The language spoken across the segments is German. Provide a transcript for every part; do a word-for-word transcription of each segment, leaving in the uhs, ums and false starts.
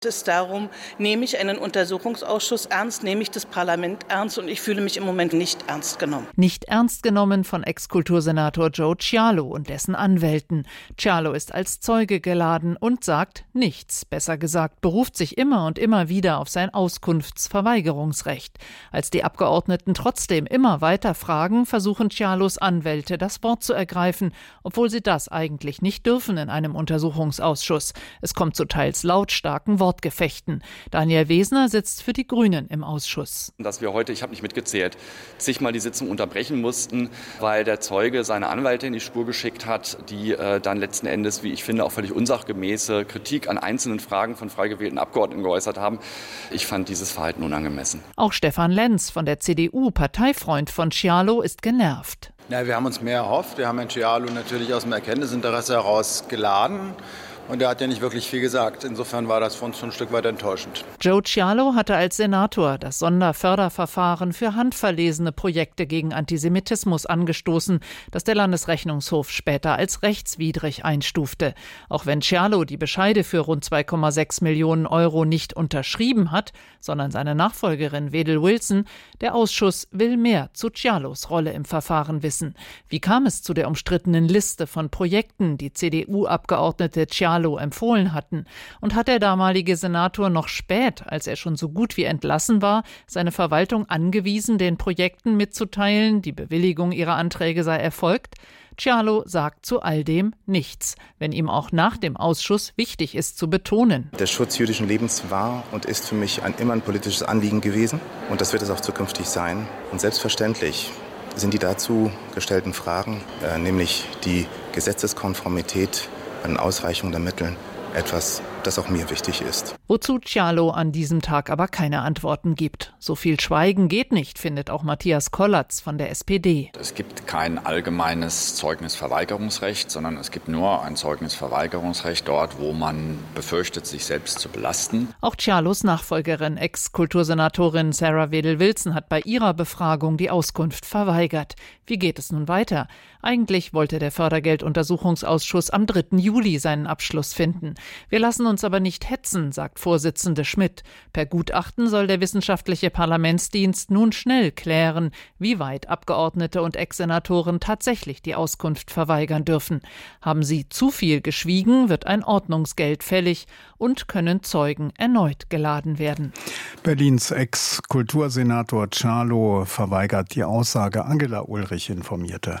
Es ist darum, nehme ich einen Untersuchungsausschuss ernst, nehme ich das Parlament ernst und ich fühle mich im Moment nicht ernst genommen. Nicht ernst genommen von Ex-Kultursenator Joe Cialo und dessen Anwälten. Cialo ist als Zeuge geladen und sagt nichts, besser gesagt, beruft sich immer und immer wieder auf sein Auskunftsverweigerungsrecht. Als die Abgeordneten trotzdem immer weiter fragen, versuchen Cialos Anwälte das Wort zu ergreifen, obwohl sie das eigentlich nicht dürfen in einem Untersuchungsausschuss. Es kommt zu teils lautstarken Worten. Wortgefechten. Daniel Wesner sitzt für die Grünen im Ausschuss. Dass wir heute, ich habe nicht mitgezählt, zigmal die Sitzung unterbrechen mussten, weil der Zeuge seine Anwälte in die Spur geschickt hat, die äh, dann letzten Endes, wie ich finde, auch völlig unsachgemäße Kritik an einzelnen Fragen von frei gewählten Abgeordneten geäußert haben. Ich fand dieses Verhalten unangemessen. Auch Stefan Lenz von der C D U, Parteifreund von Cialo, ist genervt. Ja, wir haben uns mehr erhofft. Wir haben Herrn Cialo natürlich aus dem Erkenntnisinteresse heraus geladen. Und er hat ja nicht wirklich viel gesagt. Insofern war das für uns schon ein Stück weit enttäuschend. Joe Cialo hatte als Senator das Sonderförderverfahren für handverlesene Projekte gegen Antisemitismus angestoßen, das der Landesrechnungshof später als rechtswidrig einstufte. Auch wenn Cialo die Bescheide für rund zwei Komma sechs Millionen Euro nicht unterschrieben hat, sondern seine Nachfolgerin Wedel Wilson, der Ausschuss will mehr zu Cialos Rolle im Verfahren wissen. Wie kam es zu der umstrittenen Liste von Projekten, die C D U-Abgeordnete Cialo empfohlen hatten? Und hat der damalige Senator noch spät, als er schon so gut wie entlassen war, seine Verwaltung angewiesen, den Projekten mitzuteilen, die Bewilligung ihrer Anträge sei erfolgt? Cialo sagt zu all dem nichts, wenn ihm auch nach dem Ausschuss wichtig ist zu betonen. Der Schutz jüdischen Lebens war und ist für mich ein, immer ein politisches Anliegen gewesen und das wird es auch zukünftig sein. Und selbstverständlich sind die dazu gestellten Fragen, äh, nämlich die Gesetzeskonformität an Ausreichung der Mittel, etwas, das auch mir wichtig ist. Wozu Cialo an diesem Tag aber keine Antworten gibt. So viel Schweigen geht nicht, findet auch Matthias Kollatz von der S P D. Es gibt kein allgemeines Zeugnisverweigerungsrecht, sondern es gibt nur ein Zeugnisverweigerungsrecht dort, wo man befürchtet, sich selbst zu belasten. Auch Cialos Nachfolgerin, Ex-Kultursenatorin Sarah Wedel-Wilson, hat bei ihrer Befragung die Auskunft verweigert. Wie geht es nun weiter? Eigentlich wollte der Fördergelduntersuchungsausschuss am dritten Juli seinen Abschluss finden. Wir lassen uns aber nicht hetzen, sagt Vorsitzende Schmidt. Per Gutachten soll der wissenschaftliche Parlamentsdienst nun schnell klären, wie weit Abgeordnete und Ex-Senatoren tatsächlich die Auskunft verweigern dürfen. Haben sie zu viel geschwiegen, wird ein Ordnungsgeld fällig und können Zeugen erneut geladen werden. Berlins Ex-Kultursenator Cialo verweigert die Aussage. Angela Ulrich informierte.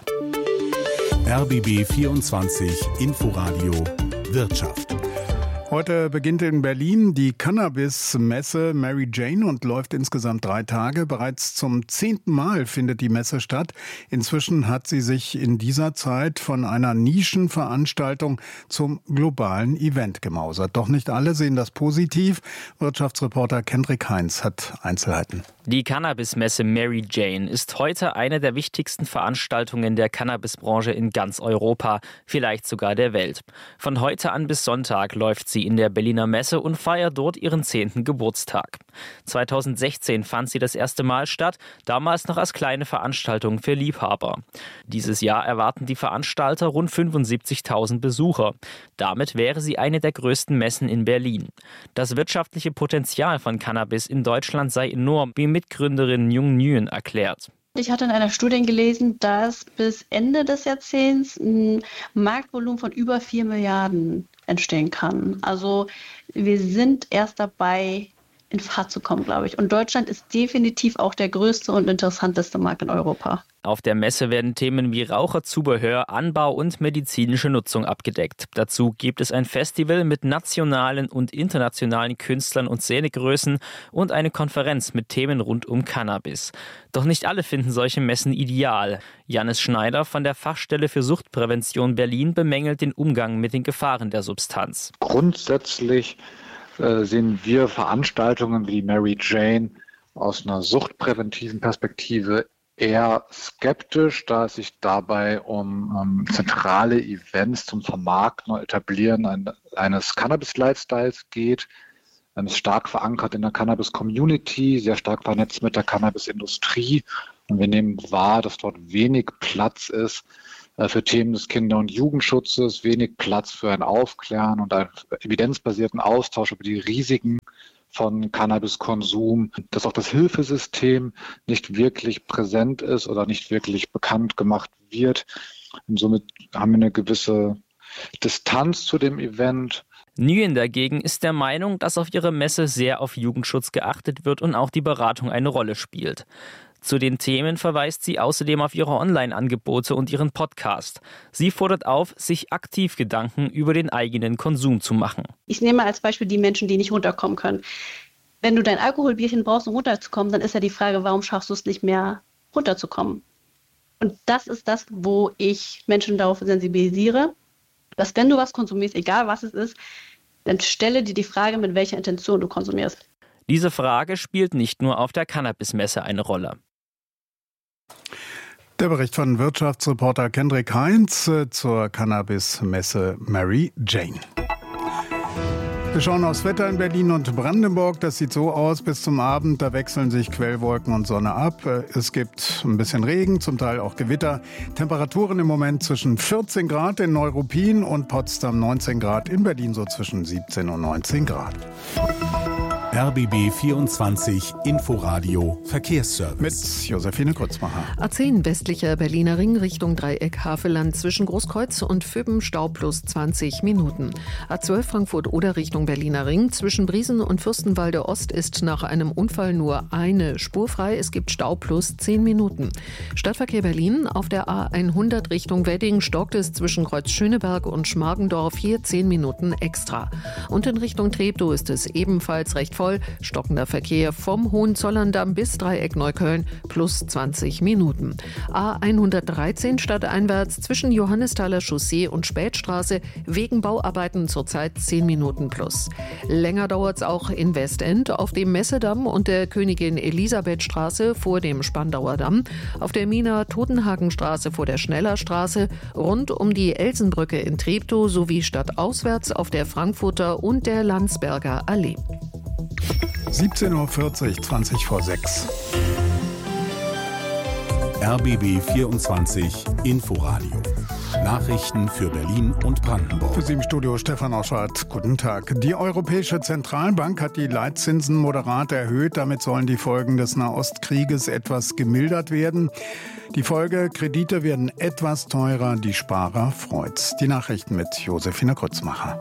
R B B vierundzwanzig Inforadio Wirtschaft. Heute beginnt in Berlin die Cannabis-Messe Mary Jane und läuft insgesamt drei Tage. Bereits zum zehnten Mal findet die Messe statt. Inzwischen hat sie sich in dieser Zeit von einer Nischenveranstaltung zum globalen Event gemausert. Doch nicht alle sehen das positiv. Wirtschaftsreporter Kendrick Heinz hat Einzelheiten. Die Cannabis-Messe Mary Jane ist heute eine der wichtigsten Veranstaltungen der Cannabisbranche in ganz Europa, vielleicht sogar der Welt. Von heute an bis Sonntag läuft sie in der Berliner Messe und feiert dort ihren zehnten Geburtstag. zweitausendsechzehn fand sie das erste Mal statt, damals noch als kleine Veranstaltung für Liebhaber. Dieses Jahr erwarten die Veranstalter rund fünfundsiebzigtausend Besucher. Damit wäre sie eine der größten Messen in Berlin. Das wirtschaftliche Potenzial von Cannabis in Deutschland sei enorm, wie Mitgründerin Jung Nguyen erklärt. Ich hatte in einer Studie gelesen, dass bis Ende des Jahrzehnts ein Marktvolumen von über vier Milliarden entstehen kann. Also wir sind erst dabei, in Fahrt zu kommen, glaube ich. Und Deutschland ist definitiv auch der größte und interessanteste Markt in Europa. Auf der Messe werden Themen wie Raucherzubehör, Anbau und medizinische Nutzung abgedeckt. Dazu gibt es ein Festival mit nationalen und internationalen Künstlern und Szenegrößen und eine Konferenz mit Themen rund um Cannabis. Doch nicht alle finden solche Messen ideal. Jannis Schneider von der Fachstelle für Suchtprävention Berlin bemängelt den Umgang mit den Gefahren der Substanz. Grundsätzlich äh, sehen wir Veranstaltungen wie Mary Jane aus einer suchtpräventiven Perspektive eher skeptisch, da es sich dabei um, um zentrale Events zum Vermarkten und Etablieren ein, eines Cannabis-Lifestyles geht. Es ist stark verankert in der Cannabis-Community, sehr stark vernetzt mit der Cannabis-Industrie. Und wir nehmen wahr, dass dort wenig Platz ist für Themen des Kinder- und Jugendschutzes, wenig Platz für ein Aufklären und einen evidenzbasierten Austausch über die Risiken von Cannabiskonsum, dass auch das Hilfesystem nicht wirklich präsent ist oder nicht wirklich bekannt gemacht wird. Und somit haben wir eine gewisse Distanz zu dem Event. Nguyen dagegen ist der Meinung, dass auf ihrer Messe sehr auf Jugendschutz geachtet wird und auch die Beratung eine Rolle spielt. Zu den Themen verweist sie außerdem auf ihre Online-Angebote und ihren Podcast. Sie fordert auf, sich aktiv Gedanken über den eigenen Konsum zu machen. Ich nehme als Beispiel die Menschen, die nicht runterkommen können. Wenn du dein Alkoholbierchen brauchst, um runterzukommen, dann ist ja die Frage, warum schaffst du es nicht mehr, runterzukommen? Und das ist das, wo ich Menschen darauf sensibilisiere, dass wenn du was konsumierst, egal was es ist, dann stelle dir die Frage, mit welcher Intention du konsumierst. Diese Frage spielt nicht nur auf der Cannabis-Messe eine Rolle. Der Bericht von Wirtschaftsreporter Kendrick Heinz zur Cannabis-Messe Mary Jane. Wir schauen aufs Wetter in Berlin und Brandenburg. Das sieht so aus bis zum Abend. Da wechseln sich Quellwolken und Sonne ab. Es gibt ein bisschen Regen, zum Teil auch Gewitter. Temperaturen im Moment zwischen vierzehn Grad in Neuruppin und Potsdam neunzehn Grad. In Berlin so zwischen siebzehn und neunzehn Grad. R B B vierundzwanzig Inforadio Verkehrsservice. Mit Josephine Grützmacher. A zehn westlicher Berliner Ring Richtung Dreieck Havelland zwischen Großkreuz und Fübben Stau plus zwanzig Minuten. A zwölf Frankfurt-Oder Richtung Berliner Ring zwischen Briesen und Fürstenwalde Ost ist nach einem Unfall nur eine Spur frei. Es gibt Stau plus zehn Minuten. Stadtverkehr Berlin auf der A hundert Richtung Wedding stockt es zwischen Kreuz Schöneberg und Schmargendorf hier zehn Minuten extra. Und in Richtung Treptow ist es ebenfalls recht voll. Stockender Verkehr vom Hohenzollern-Damm bis Dreieck Neukölln plus zwanzig Minuten. A hundertdreizehn stadteinwärts zwischen Johannesthaler Chaussee und Spätstraße wegen Bauarbeiten zurzeit zehn Minuten plus. Länger dauert es auch in Westend auf dem Messedamm und der Königin Elisabethstraße vor dem Spandauer Damm, auf der Mina-Totenhagenstraße vor der Schnellerstraße, rund um die Elsenbrücke in Treptow sowie stadtauswärts auf der Frankfurter und der Landsberger Allee. siebzehn Uhr vierzig, zwanzig vor sechs. R B B vierundzwanzig Inforadio. Nachrichten für Berlin und Brandenburg. Für Sie im Studio Stefan Oschardt. Guten Tag. Die Europäische Zentralbank hat die Leitzinsen moderat erhöht. Damit sollen die Folgen des Nahostkrieges etwas gemildert werden. Die Folge: Kredite werden etwas teurer. Die Sparer freut's. Die Nachrichten mit Josephine Grützmacher.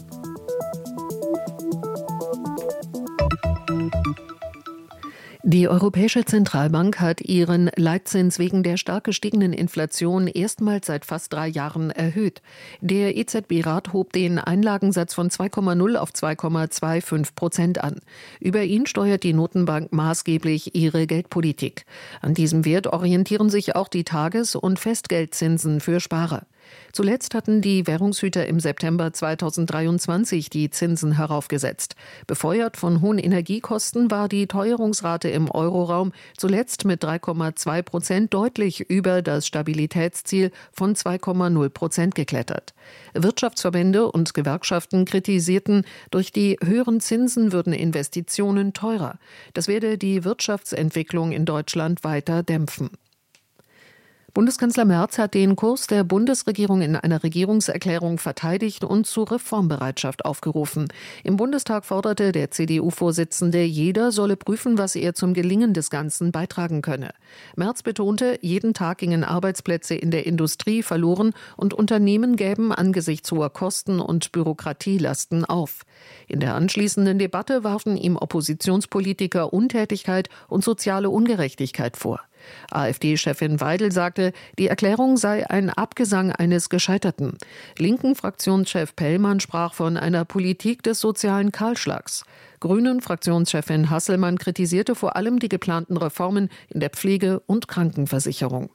Die Europäische Zentralbank hat ihren Leitzins wegen der stark gestiegenen Inflation erstmals seit fast drei Jahren erhöht. Der E Z B-Rat hob den Einlagensatz von zwei Komma null auf zwei Komma fünfundzwanzig Prozent an. Über ihn steuert die Notenbank maßgeblich ihre Geldpolitik. An diesem Wert orientieren sich auch die Tages- und Festgeldzinsen für Sparer. Zuletzt hatten die Währungshüter im September zweitausenddreiundzwanzig die Zinsen heraufgesetzt. Befeuert von hohen Energiekosten war die Teuerungsrate im Euroraum zuletzt mit drei Komma zwei Prozent deutlich über das Stabilitätsziel von zwei Komma null Prozent geklettert. Wirtschaftsverbände und Gewerkschaften kritisierten, durch die höheren Zinsen würden Investitionen teurer. Das werde die Wirtschaftsentwicklung in Deutschland weiter dämpfen. Bundeskanzler Merz hat den Kurs der Bundesregierung in einer Regierungserklärung verteidigt und zu Reformbereitschaft aufgerufen. Im Bundestag forderte der C D U-Vorsitzende, jeder solle prüfen, was er zum Gelingen des Ganzen beitragen könne. Merz betonte, jeden Tag gingen Arbeitsplätze in der Industrie verloren und Unternehmen gäben angesichts hoher Kosten und Bürokratielasten auf. In der anschließenden Debatte warfen ihm Oppositionspolitiker Untätigkeit und soziale Ungerechtigkeit vor. AfD-Chefin Weidel sagte, die Erklärung sei ein Abgesang eines Gescheiterten. Linken Fraktionschef Pellmann sprach von einer Politik des sozialen Kahlschlags. Grünen Fraktionschefin Hasselmann kritisierte vor allem die geplanten Reformen in der Pflege- und Krankenversicherung.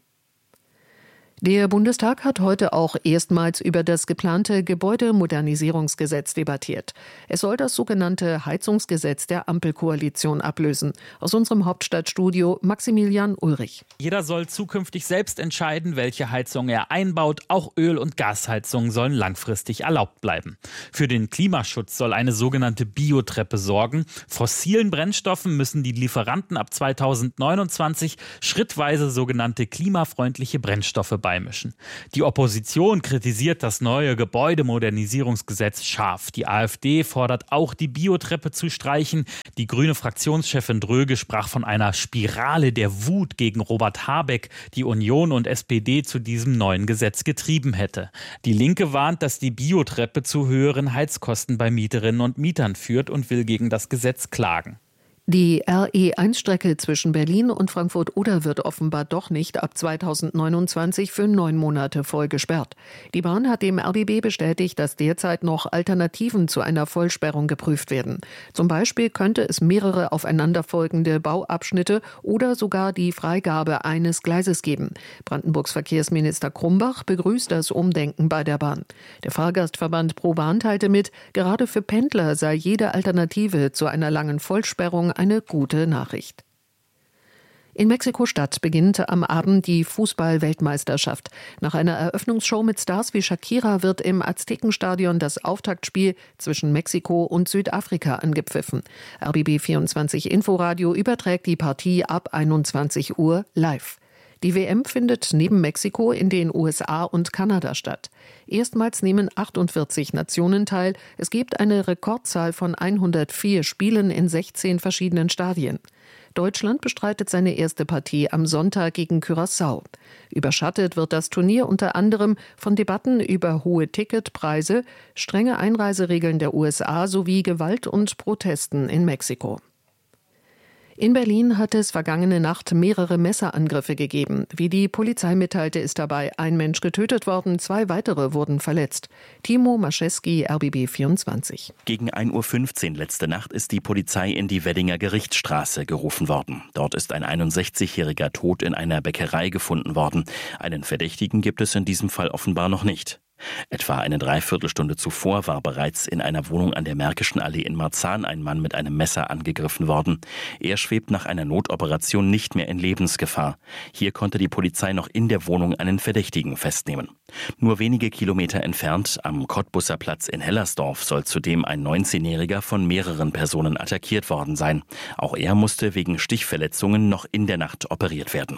Der Bundestag hat heute auch erstmals über das geplante Gebäudemodernisierungsgesetz debattiert. Es soll das sogenannte Heizungsgesetz der Ampelkoalition ablösen. Aus unserem Hauptstadtstudio Maximilian Ulrich. Jeder soll zukünftig selbst entscheiden, welche Heizung er einbaut. Auch Öl- und Gasheizungen sollen langfristig erlaubt bleiben. Für den Klimaschutz soll eine sogenannte Biotreppe sorgen. Fossilen Brennstoffen müssen die Lieferanten ab zweitausendneunundzwanzig schrittweise sogenannte klimafreundliche Brennstoffe beimischen. Die Opposition kritisiert das neue Gebäudemodernisierungsgesetz scharf. Die AfD fordert auch, die Biotreppe zu streichen. Die grüne Fraktionschefin Dröge sprach von einer Spirale der Wut gegen Robert Habeck, die Union und S P D zu diesem neuen Gesetz getrieben hätte. Die Linke warnt, dass die Biotreppe zu höheren Heizkosten bei Mieterinnen und Mietern führt und will gegen das Gesetz klagen. Die R E eins Strecke zwischen Berlin und Frankfurt-Oder wird offenbar doch nicht ab zweitausendneunundzwanzig für neun Monate voll gesperrt. Die Bahn hat dem R B B bestätigt, dass derzeit noch Alternativen zu einer Vollsperrung geprüft werden. Zum Beispiel könnte es mehrere aufeinanderfolgende Bauabschnitte oder sogar die Freigabe eines Gleises geben. Brandenburgs Verkehrsminister Krumbach begrüßt das Umdenken bei der Bahn. Der Fahrgastverband ProBahn teilte mit, gerade für Pendler sei jede Alternative zu einer langen Vollsperrung eine gute Nachricht. In Mexiko-Stadt beginnt am Abend die Fußball-Weltmeisterschaft. Nach einer Eröffnungsshow mit Stars wie Shakira wird im Aztekenstadion das Auftaktspiel zwischen Mexiko und Südafrika angepfiffen. R B B vierundzwanzig Inforadio überträgt die Partie ab einundzwanzig Uhr live. Die W M findet neben Mexiko in den U S A und Kanada statt. Erstmals nehmen achtundvierzig Nationen teil. Es gibt eine Rekordzahl von hundertvier Spielen in sechzehn verschiedenen Stadien. Deutschland bestreitet seine erste Partie am Sonntag gegen Curaçao. Überschattet wird das Turnier unter anderem von Debatten über hohe Ticketpreise, strenge Einreiseregeln der U S A sowie Gewalt und Protesten in Mexiko. In Berlin hat es vergangene Nacht mehrere Messerangriffe gegeben. Wie die Polizei mitteilte, ist dabei ein Mensch getötet worden, zwei weitere wurden verletzt. Timo Mascheski, R B B vierundzwanzig. Gegen ein Uhr fünfzehn letzte Nacht ist die Polizei in die Weddinger Gerichtsstraße gerufen worden. Dort ist ein einundsechzigjähriger tot in einer Bäckerei gefunden worden. Einen Verdächtigen gibt es in diesem Fall offenbar noch nicht. Etwa eine Dreiviertelstunde zuvor war bereits in einer Wohnung an der Märkischen Allee in Marzahn ein Mann mit einem Messer angegriffen worden. Er schwebt nach einer Notoperation nicht mehr in Lebensgefahr. Hier konnte die Polizei noch in der Wohnung einen Verdächtigen festnehmen. Nur wenige Kilometer entfernt, am Kottbusser Platz in Hellersdorf, soll zudem ein neunzehnjähriger von mehreren Personen attackiert worden sein. Auch er musste wegen Stichverletzungen noch in der Nacht operiert werden.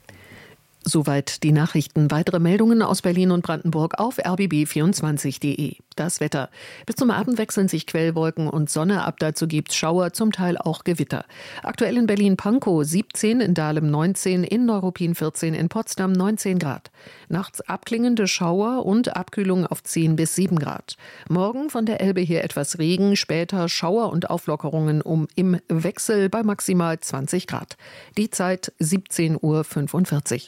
Soweit die Nachrichten. Weitere Meldungen aus Berlin und Brandenburg auf r b b vierundzwanzig punkt de. Das Wetter. Bis zum Abend wechseln sich Quellwolken und Sonne ab. Dazu gibt's Schauer, zum Teil auch Gewitter. Aktuell in Berlin-Pankow siebzehn, in Dahlem neunzehn, in Neuruppin vierzehn, in Potsdam neunzehn Grad. Nachts abklingende Schauer und Abkühlung auf zehn bis sieben Grad. Morgen von der Elbe her etwas Regen, später Schauer und Auflockerungen um im Wechsel bei maximal zwanzig Grad. Die Zeit siebzehn Uhr fünfundvierzig.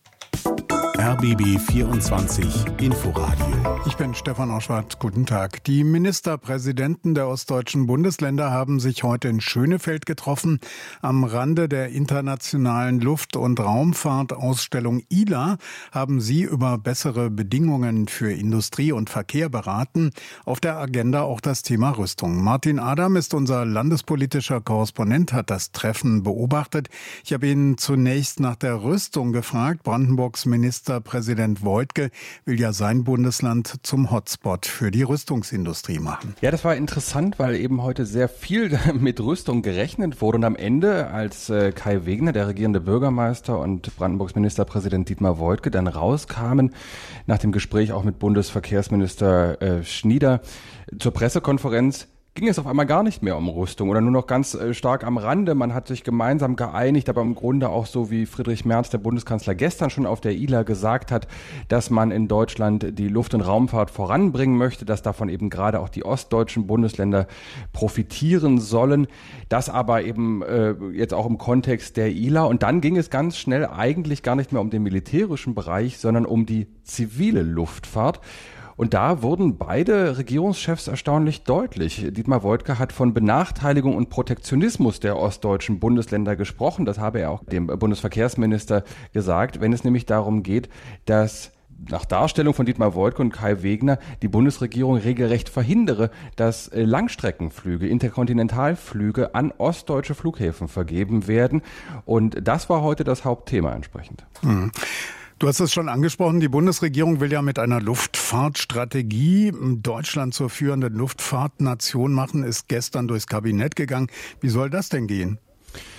R B B vierundzwanzig Inforadio. Ich bin Stefan Oschwart. Guten Tag. Die Ministerpräsidenten der ostdeutschen Bundesländer haben sich heute in Schönefeld getroffen. Am Rande der internationalen Luft- und Raumfahrtausstellung I L A haben sie über bessere Bedingungen für Industrie und Verkehr beraten. Auf der Agenda auch das Thema Rüstung. Martin Adam ist unser landespolitischer Korrespondent, hat das Treffen beobachtet. Ich habe ihn zunächst nach der Rüstung gefragt. Brandenburgs Minister Ministerpräsident Woidke will ja sein Bundesland zum Hotspot für die Rüstungsindustrie machen. Ja, das war interessant, weil eben heute sehr viel mit Rüstung gerechnet wurde. Und am Ende, als Kai Wegner, der regierende Bürgermeister, und Brandenburgs Ministerpräsident Dietmar Woidke dann rauskamen, nach dem Gespräch auch mit Bundesverkehrsminister äh, Schnieder zur Pressekonferenz, ging es auf einmal gar nicht mehr um Rüstung oder nur noch ganz äh, stark am Rande. Man hat sich gemeinsam geeinigt, aber im Grunde auch so, wie Friedrich Merz, der Bundeskanzler, gestern schon auf der I L A gesagt hat, dass man in Deutschland die Luft- und Raumfahrt voranbringen möchte, dass davon eben gerade auch die ostdeutschen Bundesländer profitieren sollen. Das aber eben äh, jetzt auch im Kontext der I L A. Und dann ging es ganz schnell eigentlich gar nicht mehr um den militärischen Bereich, sondern um die zivile Luftfahrt. Und da wurden beide Regierungschefs erstaunlich deutlich. Dietmar Woidke hat von Benachteiligung und Protektionismus der ostdeutschen Bundesländer gesprochen. Das habe er auch dem Bundesverkehrsminister gesagt, wenn es nämlich darum geht, dass nach Darstellung von Dietmar Woidke und Kai Wegner die Bundesregierung regelrecht verhindere, dass Langstreckenflüge, Interkontinentalflüge an ostdeutsche Flughäfen vergeben werden. Und das war heute das Hauptthema entsprechend. Mhm. Du hast es schon angesprochen, die Bundesregierung will ja mit einer Luftfahrtstrategie Deutschland zur führenden Luftfahrtnation machen, ist gestern durchs Kabinett gegangen. Wie soll das denn gehen?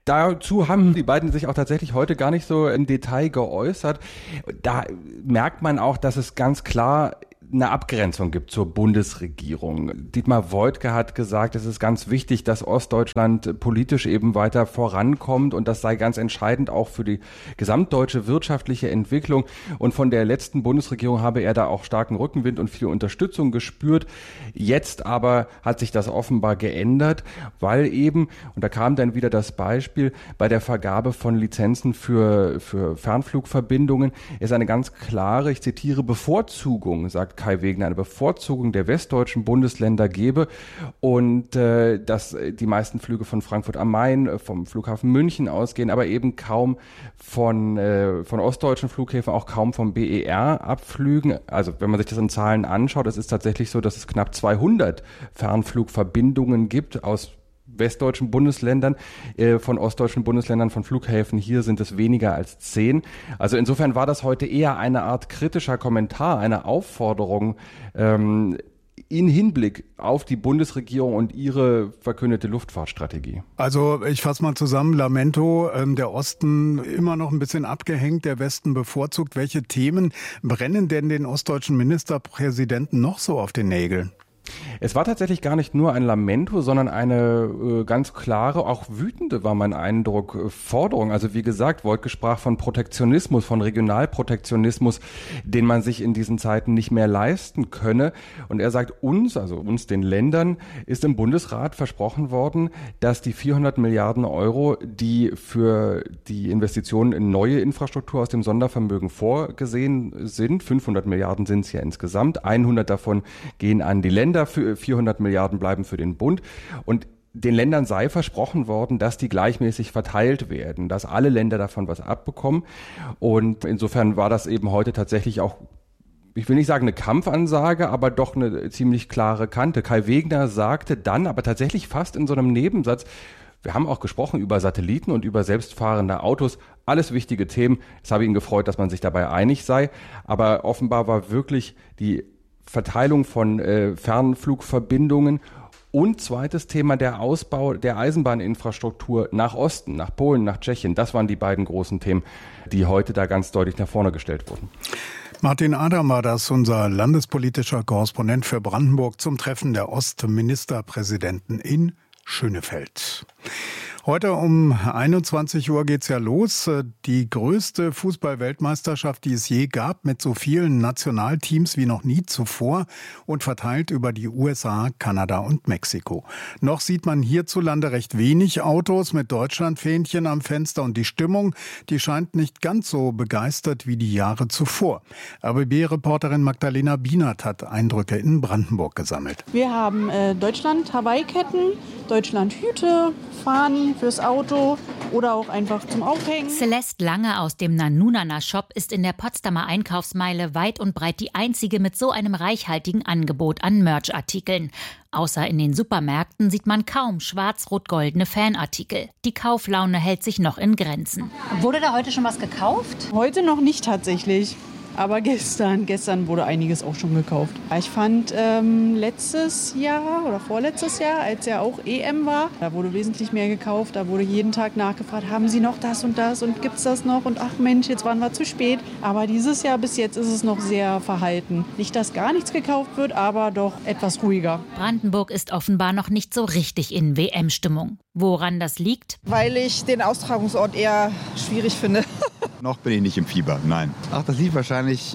Dazu haben die beiden sich auch tatsächlich heute gar nicht so im Detail geäußert. Da merkt man auch, dass es ganz klar eine Abgrenzung gibt zur Bundesregierung. Dietmar Woidke hat gesagt, es ist ganz wichtig, dass Ostdeutschland politisch eben weiter vorankommt und das sei ganz entscheidend auch für die gesamtdeutsche wirtschaftliche Entwicklung. Und von der letzten Bundesregierung habe er da auch starken Rückenwind und viel Unterstützung gespürt. Jetzt aber hat sich das offenbar geändert, weil eben, und da kam dann wieder das Beispiel, bei der Vergabe von Lizenzen für, für Fernflugverbindungen ist eine ganz klare, ich zitiere, Bevorzugung, sagt Kai Wegner, eine Bevorzugung der westdeutschen Bundesländer gebe und äh, dass die meisten Flüge von Frankfurt am Main, vom Flughafen München ausgehen, aber eben kaum von, äh, von ostdeutschen Flughäfen, auch kaum vom B E R abflügen. Also wenn man sich das in Zahlen anschaut, es ist tatsächlich so, dass es knapp zweihundert Fernflugverbindungen gibt aus westdeutschen Bundesländern, äh, von ostdeutschen Bundesländern, von Flughäfen. Hier sind es weniger als zehn. Also insofern war das heute eher eine Art kritischer Kommentar, eine Aufforderung ähm, in Hinblick auf die Bundesregierung und ihre verkündete Luftfahrtstrategie. Also ich fasse mal zusammen, Lamento, ähm, der Osten immer noch ein bisschen abgehängt, der Westen bevorzugt. Welche Themen brennen denn den ostdeutschen Ministerpräsidenten noch so auf den Nägeln? Es war tatsächlich gar nicht nur ein Lamento, sondern eine äh, ganz klare, auch wütende war mein Eindruck, äh, Forderung. Also wie gesagt, Woidke sprach von Protektionismus, von Regionalprotektionismus, den man sich in diesen Zeiten nicht mehr leisten könne. Und er sagt uns, also uns den Ländern, ist im Bundesrat versprochen worden, dass die vierhundert Milliarden Euro, die für die Investitionen in neue Infrastruktur aus dem Sondervermögen vorgesehen sind, fünfhundert Milliarden sind es ja insgesamt, hundert davon gehen an die Länder, für vierhundert Milliarden bleiben für den Bund und den Ländern sei versprochen worden, dass die gleichmäßig verteilt werden, dass alle Länder davon was abbekommen und insofern war das eben heute tatsächlich auch, ich will nicht sagen eine Kampfansage, aber doch eine ziemlich klare Kante. Kai Wegner sagte dann, aber tatsächlich fast in so einem Nebensatz, wir haben auch gesprochen über Satelliten und über selbstfahrende Autos, alles wichtige Themen. Es habe ihn gefreut, dass man sich dabei einig sei, aber offenbar war wirklich die Verteilung von äh, Fernflugverbindungen und zweites Thema der Ausbau der Eisenbahninfrastruktur nach Osten, nach Polen, nach Tschechien. Das waren die beiden großen Themen, die heute da ganz deutlich nach vorne gestellt wurden. Martin Adam war das, unser landespolitischer Korrespondent für Brandenburg zum Treffen der Ostministerpräsidenten in Schönefeld. Heute um einundzwanzig Uhr geht's ja los. Die größte Fußball-Weltmeisterschaft, die es je gab, mit so vielen Nationalteams wie noch nie zuvor und verteilt über die U S A, Kanada und Mexiko. Noch sieht man hierzulande recht wenig Autos mit Deutschlandfähnchen am Fenster und die Stimmung, die scheint nicht ganz so begeistert wie die Jahre zuvor. R B B-Reporterin Magdalena Bienert hat Eindrücke in Brandenburg gesammelt. Wir haben äh, Deutschland-Hawaii-Ketten, Deutschland-Hüte, Fahnen fürs Auto oder auch einfach zum Aufhängen. Celeste Lange aus dem Nanunana-Shop ist in der Potsdamer Einkaufsmeile weit und breit die einzige mit so einem reichhaltigen Angebot an Merch-Artikeln. Außer in den Supermärkten sieht man kaum schwarz-rot-goldene Fanartikel. Die Kauflaune hält sich noch in Grenzen. Wurde da heute schon was gekauft? Heute noch nicht tatsächlich. Aber gestern, gestern wurde einiges auch schon gekauft. Ich fand ähm, letztes Jahr oder vorletztes Jahr, als ja auch E M war, da wurde wesentlich mehr gekauft. Da wurde jeden Tag nachgefragt, haben Sie noch das und das und gibt's das noch? Und ach Mensch, jetzt waren wir zu spät. Aber dieses Jahr bis jetzt ist es noch sehr verhalten. Nicht, dass gar nichts gekauft wird, aber doch etwas ruhiger. Brandenburg ist offenbar noch nicht so richtig in W M-Stimmung. Woran das liegt? Weil ich den Austragungsort eher schwierig finde. Noch bin ich nicht im Fieber, nein. Ach, das liegt wahrscheinlich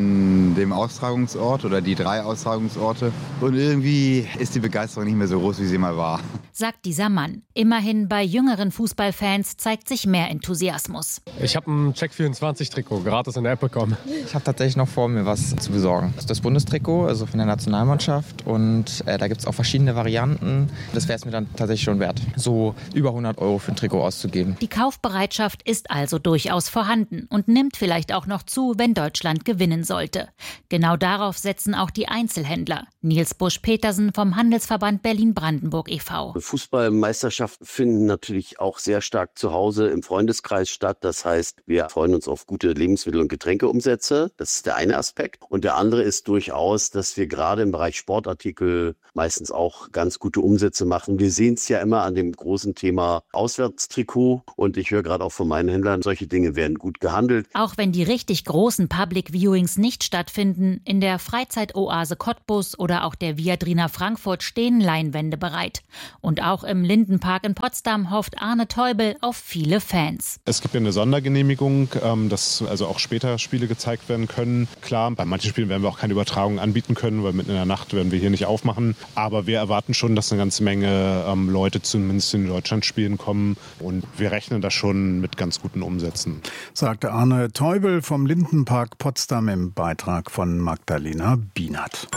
an dem Austragungsort oder die drei Austragungsorte. Und irgendwie ist die Begeisterung nicht mehr so groß, wie sie mal war. Sagt dieser Mann. Immerhin bei jüngeren Fußballfans zeigt sich mehr Enthusiasmus. Ich habe ein Check vierundzwanzig-Trikot gratis in der App bekommen. Ich habe tatsächlich noch vor, mir was zu besorgen. Das ist das Bundestrikot, also von der Nationalmannschaft. Und äh, da gibt es auch verschiedene Varianten. Das wäre es mir dann tatsächlich schon wert, so über hundert Euro für ein Trikot auszugeben. Die Kaufbereitschaft ist also durchaus vorhanden und nimmt vielleicht auch noch zu, wenn Deutschland gewinnen sollte. Genau darauf setzen auch die Einzelhändler. Nils Busch-Petersen vom Handelsverband Berlin-Brandenburg e V Fußballmeisterschaften finden natürlich auch sehr stark zu Hause im Freundeskreis statt. Das heißt, wir freuen uns auf gute Lebensmittel- und Getränkeumsätze. Das ist der eine Aspekt. Und der andere ist durchaus, dass wir gerade im Bereich Sportartikel meistens auch ganz gute Umsätze machen. Wir sehen es ja immer an dem großen Thema Auswärtstrikot. Und ich höre gerade auch von meinen Händlern, solche Dinge werden gut gehandelt. Auch wenn die richtig großen Public Viewings nicht stattfinden, in der Freizeitoase Cottbus oder auch der Viadrina Frankfurt stehen Leinwände bereit. Und auch im Lindenpark in Potsdam hofft Arne Teubel auf viele Fans. Es gibt ja eine Sondergenehmigung, dass also auch später Spiele gezeigt werden können. Klar, bei manchen Spielen werden wir auch keine Übertragung anbieten können, weil mitten in der Nacht werden wir hier nicht aufmachen. Aber wir erwarten schon, dass eine ganze Menge ähm, Leute zumindest in Deutschlandspielen kommen. Und wir rechnen da schon mit ganz guten Umsätzen. Sagte Arne Teubel vom Lindenpark Potsdam im Beitrag von Magdalena Bienert.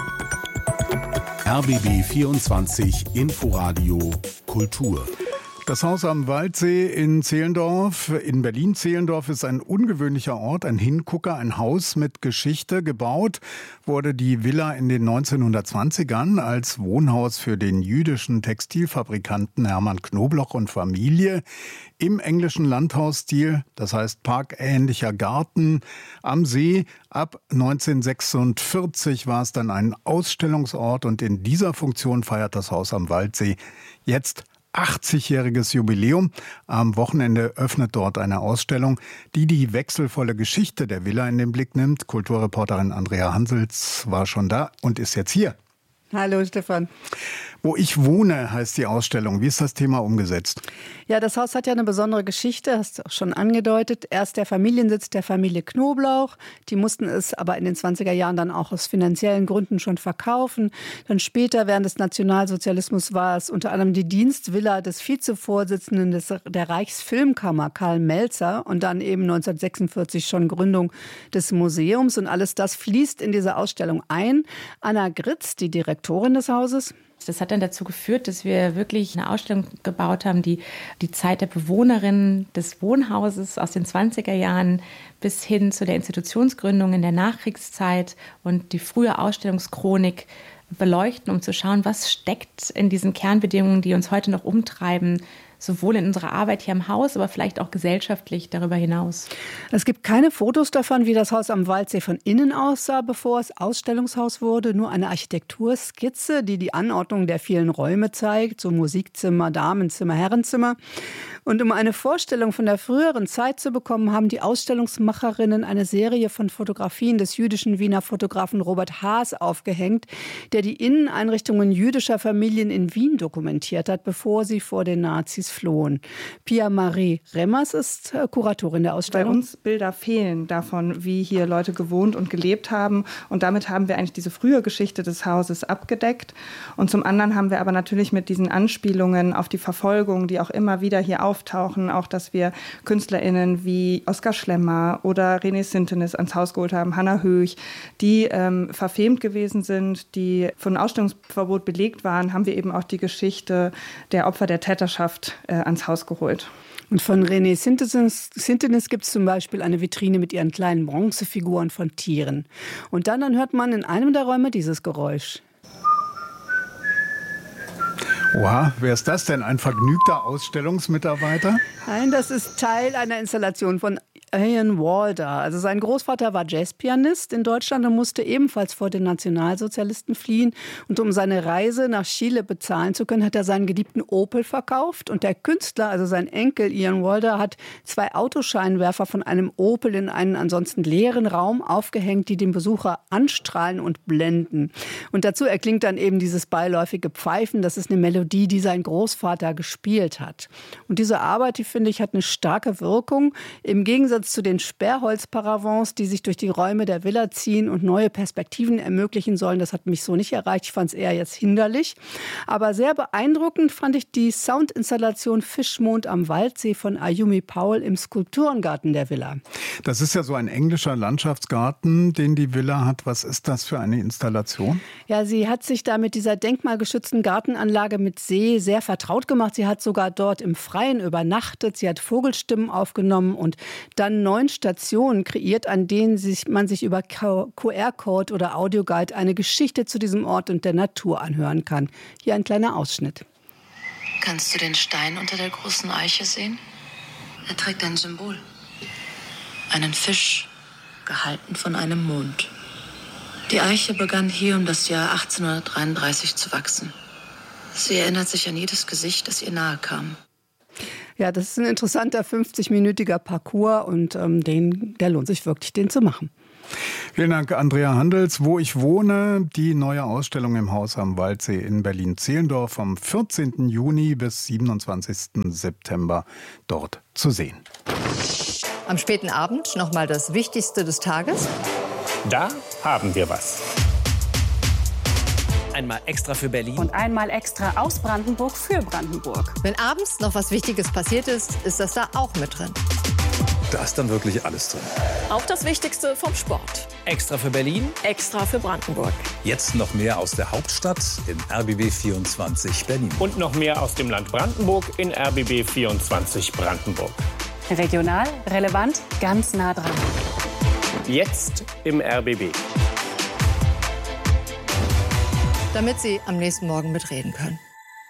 R B B vierundzwanzig Inforadio Kultur. Das Haus am Waldsee in Zehlendorf, in Berlin-Zehlendorf, ist ein ungewöhnlicher Ort, ein Hingucker, ein Haus mit Geschichte. Gebaut wurde die Villa in den neunzehnhundertzwanzigern als Wohnhaus für den jüdischen Textilfabrikanten Hermann Knobloch und Familie im englischen Landhausstil, das heißt parkähnlicher Garten am See. Ab neunzehnhundertsechsundvierzig war es dann ein Ausstellungsort und in dieser Funktion feiert das Haus am Waldsee jetzt achtzigjähriges Jubiläum. Am Wochenende öffnet dort eine Ausstellung, die die wechselvolle Geschichte der Villa in den Blick nimmt. Kulturreporterin Andrea Hansels war schon da und ist jetzt hier. Hallo Stefan. Wo ich wohne, heißt die Ausstellung. Wie ist das Thema umgesetzt? Ja, das Haus hat ja eine besondere Geschichte, hast du auch schon angedeutet. Erst der Familiensitz der Familie Knoblauch. Die mussten es aber in den zwanziger Jahren dann auch aus finanziellen Gründen schon verkaufen. Dann später, während des Nationalsozialismus, war es unter anderem die Dienstvilla des Vizevorsitzenden des, der Reichsfilmkammer, Karl Melzer. Und dann eben neunzehnhundertsechsundvierzig schon Gründung des Museums. Und alles das fließt in diese Ausstellung ein. Anna Gritz, die Direktorin des Hauses. Das hat dann dazu geführt, dass wir wirklich eine Ausstellung gebaut haben, die die Zeit der Bewohnerinnen des Wohnhauses aus den zwanziger Jahren bis hin zu der Institutionsgründung in der Nachkriegszeit und die frühe Ausstellungschronik beleuchten, um zu schauen, was steckt in diesen Kernbedingungen, die uns heute noch umtreiben, sowohl in unserer Arbeit hier im Haus, aber vielleicht auch gesellschaftlich darüber hinaus. Es gibt keine Fotos davon, wie das Haus am Waldsee von innen aussah, bevor es Ausstellungshaus wurde. Nur eine Architekturskizze, die die Anordnung der vielen Räume zeigt, so Musikzimmer, Damenzimmer, Herrenzimmer. Und um eine Vorstellung von der früheren Zeit zu bekommen, haben die Ausstellungsmacherinnen eine Serie von Fotografien des jüdischen Wiener Fotografen Robert Haas aufgehängt, der die Inneneinrichtungen jüdischer Familien in Wien dokumentiert hat, bevor sie vor den Nazis flohen. Pia-Marie Remmers ist Kuratorin der Ausstellung. Bei uns Bilder fehlen davon, wie hier Leute gewohnt und gelebt haben. Und damit haben wir eigentlich diese frühe Geschichte des Hauses abgedeckt. Und zum anderen haben wir aber natürlich mit diesen Anspielungen auf die Verfolgung, die auch immer wieder hier auftauchen, auch dass wir KünstlerInnen wie Oskar Schlemmer oder René Sintenis ans Haus geholt haben, Hannah Höch, die ähm, verfemt gewesen sind, die von Ausstellungsverbot belegt waren, haben wir eben auch die Geschichte der Opfer der Täterschaft äh, ans Haus geholt. Und von René Sintenis, Sintenis gibt es zum Beispiel eine Vitrine mit ihren kleinen Bronzefiguren von Tieren. Und dann, dann hört man in einem der Räume dieses Geräusch. Oha, wer ist das denn? Ein vergnügter Ausstellungsmitarbeiter? Nein, das ist Teil einer Installation von Ian Walder. Also sein Großvater war Jazzpianist in Deutschland und musste ebenfalls vor den Nationalsozialisten fliehen. Und um seine Reise nach Chile bezahlen zu können, hat er seinen geliebten Opel verkauft. Und der Künstler, also sein Enkel Ian Walder, hat zwei Autoscheinwerfer von einem Opel in einen ansonsten leeren Raum aufgehängt, die den Besucher anstrahlen und blenden. Und dazu erklingt dann eben dieses beiläufige Pfeifen. Das ist eine Melodie, die sein Großvater gespielt hat. Und diese Arbeit, die finde ich, hat eine starke Wirkung. Im Gegensatz zu den Sperrholz-Paravents, die sich durch die Räume der Villa ziehen und neue Perspektiven ermöglichen sollen. Das hat mich so nicht erreicht. Ich fand es eher jetzt hinderlich. Aber sehr beeindruckend fand ich die Soundinstallation Fischmond am Waldsee von Ayumi Paul im Skulpturengarten der Villa. Das ist ja so ein englischer Landschaftsgarten, den die Villa hat. Was ist das für eine Installation? Ja, sie hat sich da mit dieser denkmalgeschützten Gartenanlage mit See sehr vertraut gemacht. Sie hat sogar dort im Freien übernachtet. Sie hat Vogelstimmen aufgenommen und dann neun Stationen kreiert, an denen sich, man sich über Q R-Code oder Audioguide eine Geschichte zu diesem Ort und der Natur anhören kann. Hier ein kleiner Ausschnitt. Kannst du den Stein unter der großen Eiche sehen? Er trägt ein Symbol. Einen Fisch, gehalten von einem Mond. Die Eiche begann hier um das Jahr achtzehnhundertdreiunddreißig zu wachsen. Sie erinnert sich an jedes Gesicht, das ihr nahe kam. Ja, das ist ein interessanter fünfzig-minütiger Parcours und ähm, den, der lohnt sich wirklich, den zu machen. Vielen Dank, Andrea Handels. Wo ich wohne, die neue Ausstellung im Haus am Waldsee in Berlin-Zehlendorf vom vierzehnten Juni bis siebenundzwanzigsten September dort zu sehen. Am späten Abend nochmal das Wichtigste des Tages. Da haben wir was. Einmal extra für Berlin. Und einmal extra aus Brandenburg für Brandenburg. Wenn abends noch was Wichtiges passiert ist, ist das da auch mit drin. Da ist dann wirklich alles drin. Auch das Wichtigste vom Sport. Extra für Berlin. Extra für Brandenburg. Jetzt noch mehr aus der Hauptstadt in R B B vierundzwanzig Berlin. Und noch mehr aus dem Land Brandenburg in R B B vierundzwanzig Brandenburg. Regional, relevant, ganz nah dran. Jetzt im R B B. Damit Sie am nächsten Morgen mitreden können.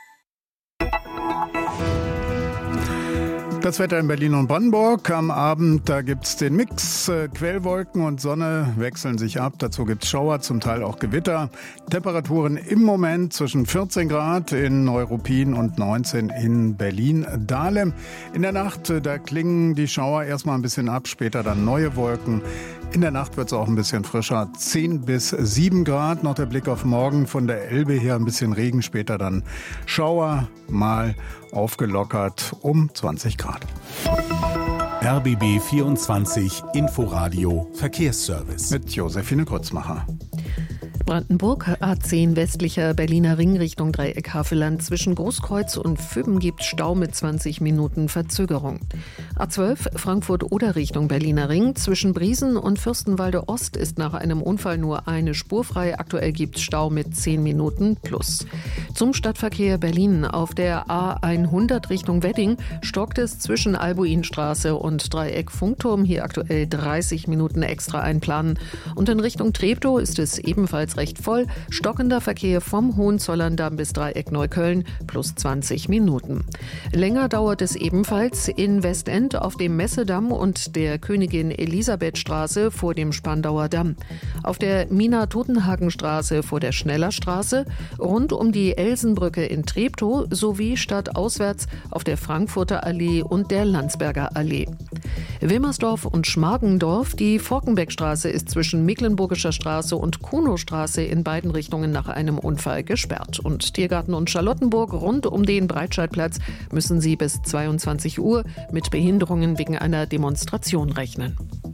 Das Wetter in Berlin und Brandenburg. Am Abend, da gibt es den Mix. Äh, Quellwolken und Sonne wechseln sich ab. Dazu gibt es Schauer, zum Teil auch Gewitter. Temperaturen im Moment zwischen vierzehn Grad in Neuruppin und neunzehn in Berlin-Dahlem. In der Nacht, äh, da klingen die Schauer erstmal ein bisschen ab, später dann neue Wolken. In der Nacht wird es auch ein bisschen frischer, zehn bis sieben Grad. Noch der Blick auf morgen von der Elbe her, ein bisschen Regen, später dann Schauer, mal aufgelockert um zwanzig Grad. R B B vierundzwanzig Inforadio Verkehrsservice. Mit Josephine Grützmacher. Brandenburg, A zehn westlicher Berliner Ring Richtung Dreieck Havelland. Zwischen Großkreuz und Fübben gibt Stau mit zwanzig Minuten Verzögerung. A zwölf Frankfurt-Oder Richtung Berliner Ring. Zwischen Briesen und Fürstenwalde Ost ist nach einem Unfall nur eine Spur frei. Aktuell gibt es Stau mit zehn Minuten plus. Zum Stadtverkehr Berlin. Auf der A hundert Richtung Wedding stockt es zwischen Albuinstraße und Dreieck Funkturm. Hier aktuell dreißig Minuten extra einplanen. Und in Richtung Treptow ist es ebenfalls recht voll. Stockender Verkehr vom Hohenzollerndamm bis Dreieck Neukölln plus zwanzig Minuten. Länger dauert es ebenfalls in Westend auf dem Messedamm und der Königin Elisabethstraße vor dem Spandauer Damm. Auf der Mina-Totenhagen-Straße vor der Schnellerstraße, rund um die Elsenbrücke in Treptow sowie stadtauswärts auf der Frankfurter Allee und der Landsberger Allee. Wilmersdorf und Schmargendorf, die Forkenbeckstraße ist zwischen Mecklenburgischer Straße und Kunostraße in beiden Richtungen nach einem Unfall gesperrt. Und Tiergarten und Charlottenburg rund um den Breitscheidplatz müssen sie bis zweiundzwanzig Uhr mit Behinderungen wegen einer Demonstration rechnen.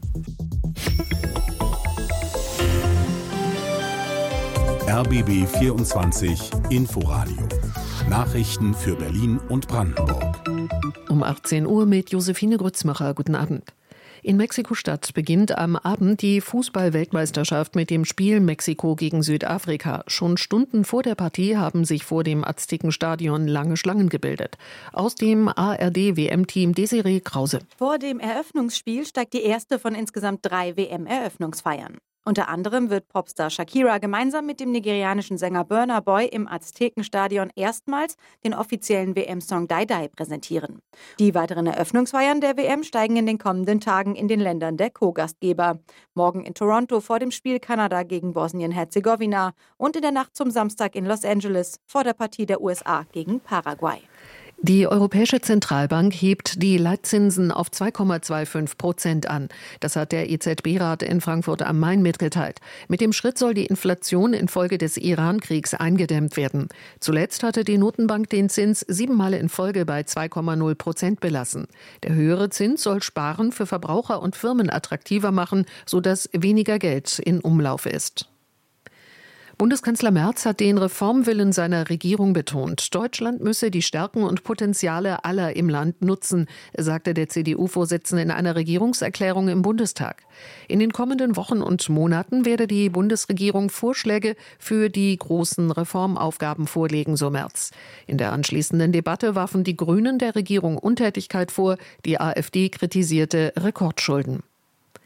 R B B vierundzwanzig Inforadio. Nachrichten für Berlin und Brandenburg. Um achtzehn Uhr mit Josephine Grützmacher. Guten Abend. In Mexiko-Stadt beginnt am Abend die Fußball-Weltmeisterschaft mit dem Spiel Mexiko gegen Südafrika. Schon Stunden vor der Partie haben sich vor dem Aztekenstadion lange Schlangen gebildet. Aus dem A R D-W M-Team Desiree Krause. Vor dem Eröffnungsspiel steigt die erste von insgesamt drei W M-Eröffnungsfeiern. Unter anderem wird Popstar Shakira gemeinsam mit dem nigerianischen Sänger Burna Boy im Aztekenstadion erstmals den offiziellen W M-Song Die Die präsentieren. Die weiteren Eröffnungsfeiern der W M steigen in den kommenden Tagen in den Ländern der Co-Gastgeber. Morgen in Toronto vor dem Spiel Kanada gegen Bosnien-Herzegowina und in der Nacht zum Samstag in Los Angeles vor der Partie der U S A gegen Paraguay. Die Europäische Zentralbank hebt die Leitzinsen auf zwei Komma fünfundzwanzig Prozent an. Das hat der E Z B-Rat in Frankfurt am Main mitgeteilt. Mit dem Schritt soll die Inflation infolge des Iran-Kriegs eingedämmt werden. Zuletzt hatte die Notenbank den Zins siebenmal in Folge bei zwei Komma null Prozent belassen. Der höhere Zins soll Sparen für Verbraucher und Firmen attraktiver machen, sodass weniger Geld in Umlauf ist. Bundeskanzler Merz hat den Reformwillen seiner Regierung betont. Deutschland müsse die Stärken und Potenziale aller im Land nutzen, sagte der C D U-Vorsitzende in einer Regierungserklärung im Bundestag. In den kommenden Wochen und Monaten werde die Bundesregierung Vorschläge für die großen Reformaufgaben vorlegen, so Merz. In der anschließenden Debatte warfen die Grünen der Regierung Untätigkeit vor, die AfD kritisierte Rekordschulden.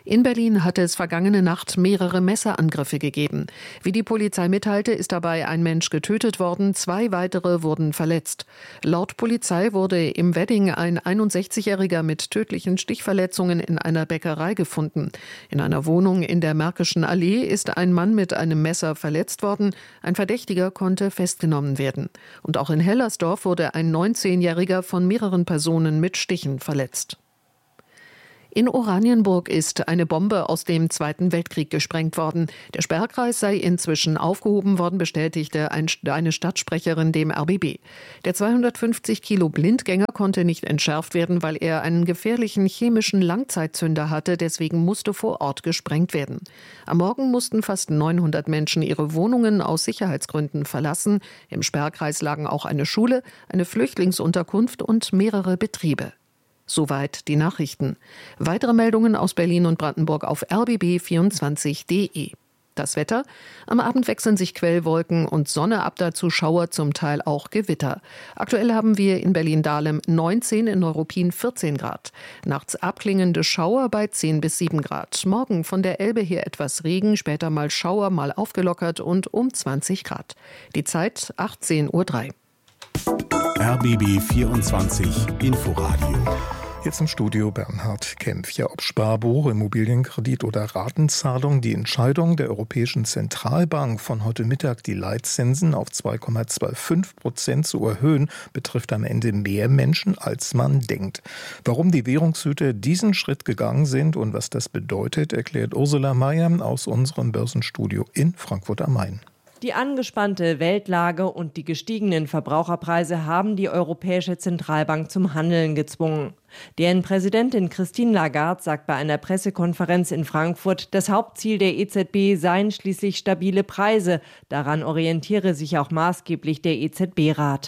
In Berlin hatte es vergangene Nacht mehrere Messerangriffe gegeben. Wie die Polizei mitteilte, ist dabei ein Mensch getötet worden, zwei weitere wurden verletzt. Laut Polizei wurde im Wedding ein einundsechzigjähriger mit tödlichen Stichverletzungen in einer Bäckerei gefunden. In einer Wohnung in der Märkischen Allee ist ein Mann mit einem Messer verletzt worden. Ein Verdächtiger konnte festgenommen werden. Und auch in Hellersdorf wurde ein neunzehnjähriger von mehreren Personen mit Stichen verletzt. In Oranienburg ist eine Bombe aus dem Zweiten Weltkrieg gesprengt worden. Der Sperrkreis sei inzwischen aufgehoben worden, bestätigte eine Stadtsprecherin dem R B B. Der zweihundertfünfzig Kilo Blindgänger konnte nicht entschärft werden, weil er einen gefährlichen chemischen Langzeitzünder hatte. Deswegen musste vor Ort gesprengt werden. Am Morgen mussten fast neunhundert Menschen ihre Wohnungen aus Sicherheitsgründen verlassen. Im Sperrkreis lagen auch eine Schule, eine Flüchtlingsunterkunft und mehrere Betriebe. Soweit die Nachrichten. Weitere Meldungen aus Berlin und Brandenburg auf r b b vierundzwanzig punkt de. Das Wetter: Am Abend wechseln sich Quellwolken und Sonne ab, dazu Schauer, zum Teil auch Gewitter. Aktuell haben wir in Berlin-Dahlem neunzehn, in Neuruppin vierzehn Grad. Nachts abklingende Schauer bei zehn bis sieben Grad. Morgen von der Elbe her etwas Regen, später mal Schauer, mal aufgelockert und um zwanzig Grad. Die Zeit achtzehn Uhr drei. R B B vierundzwanzig Inforadio. Jetzt im Studio Bernhard Kempf. Ja, ob Sparbuch, Immobilienkredit oder Ratenzahlung, die Entscheidung der Europäischen Zentralbank von heute Mittag, die Leitzinsen auf zwei Komma fünfundzwanzig Prozent zu erhöhen, betrifft am Ende mehr Menschen, als man denkt. Warum die Währungshüter diesen Schritt gegangen sind und was das bedeutet, erklärt Ursula Mayer aus unserem Börsenstudio in Frankfurt am Main. Die angespannte Weltlage und die gestiegenen Verbraucherpreise haben die Europäische Zentralbank zum Handeln gezwungen. Deren Präsidentin Christine Lagarde sagt bei einer Pressekonferenz in Frankfurt, das Hauptziel der E Z B seien schließlich stabile Preise. Daran orientiere sich auch maßgeblich der E Z B-Rat.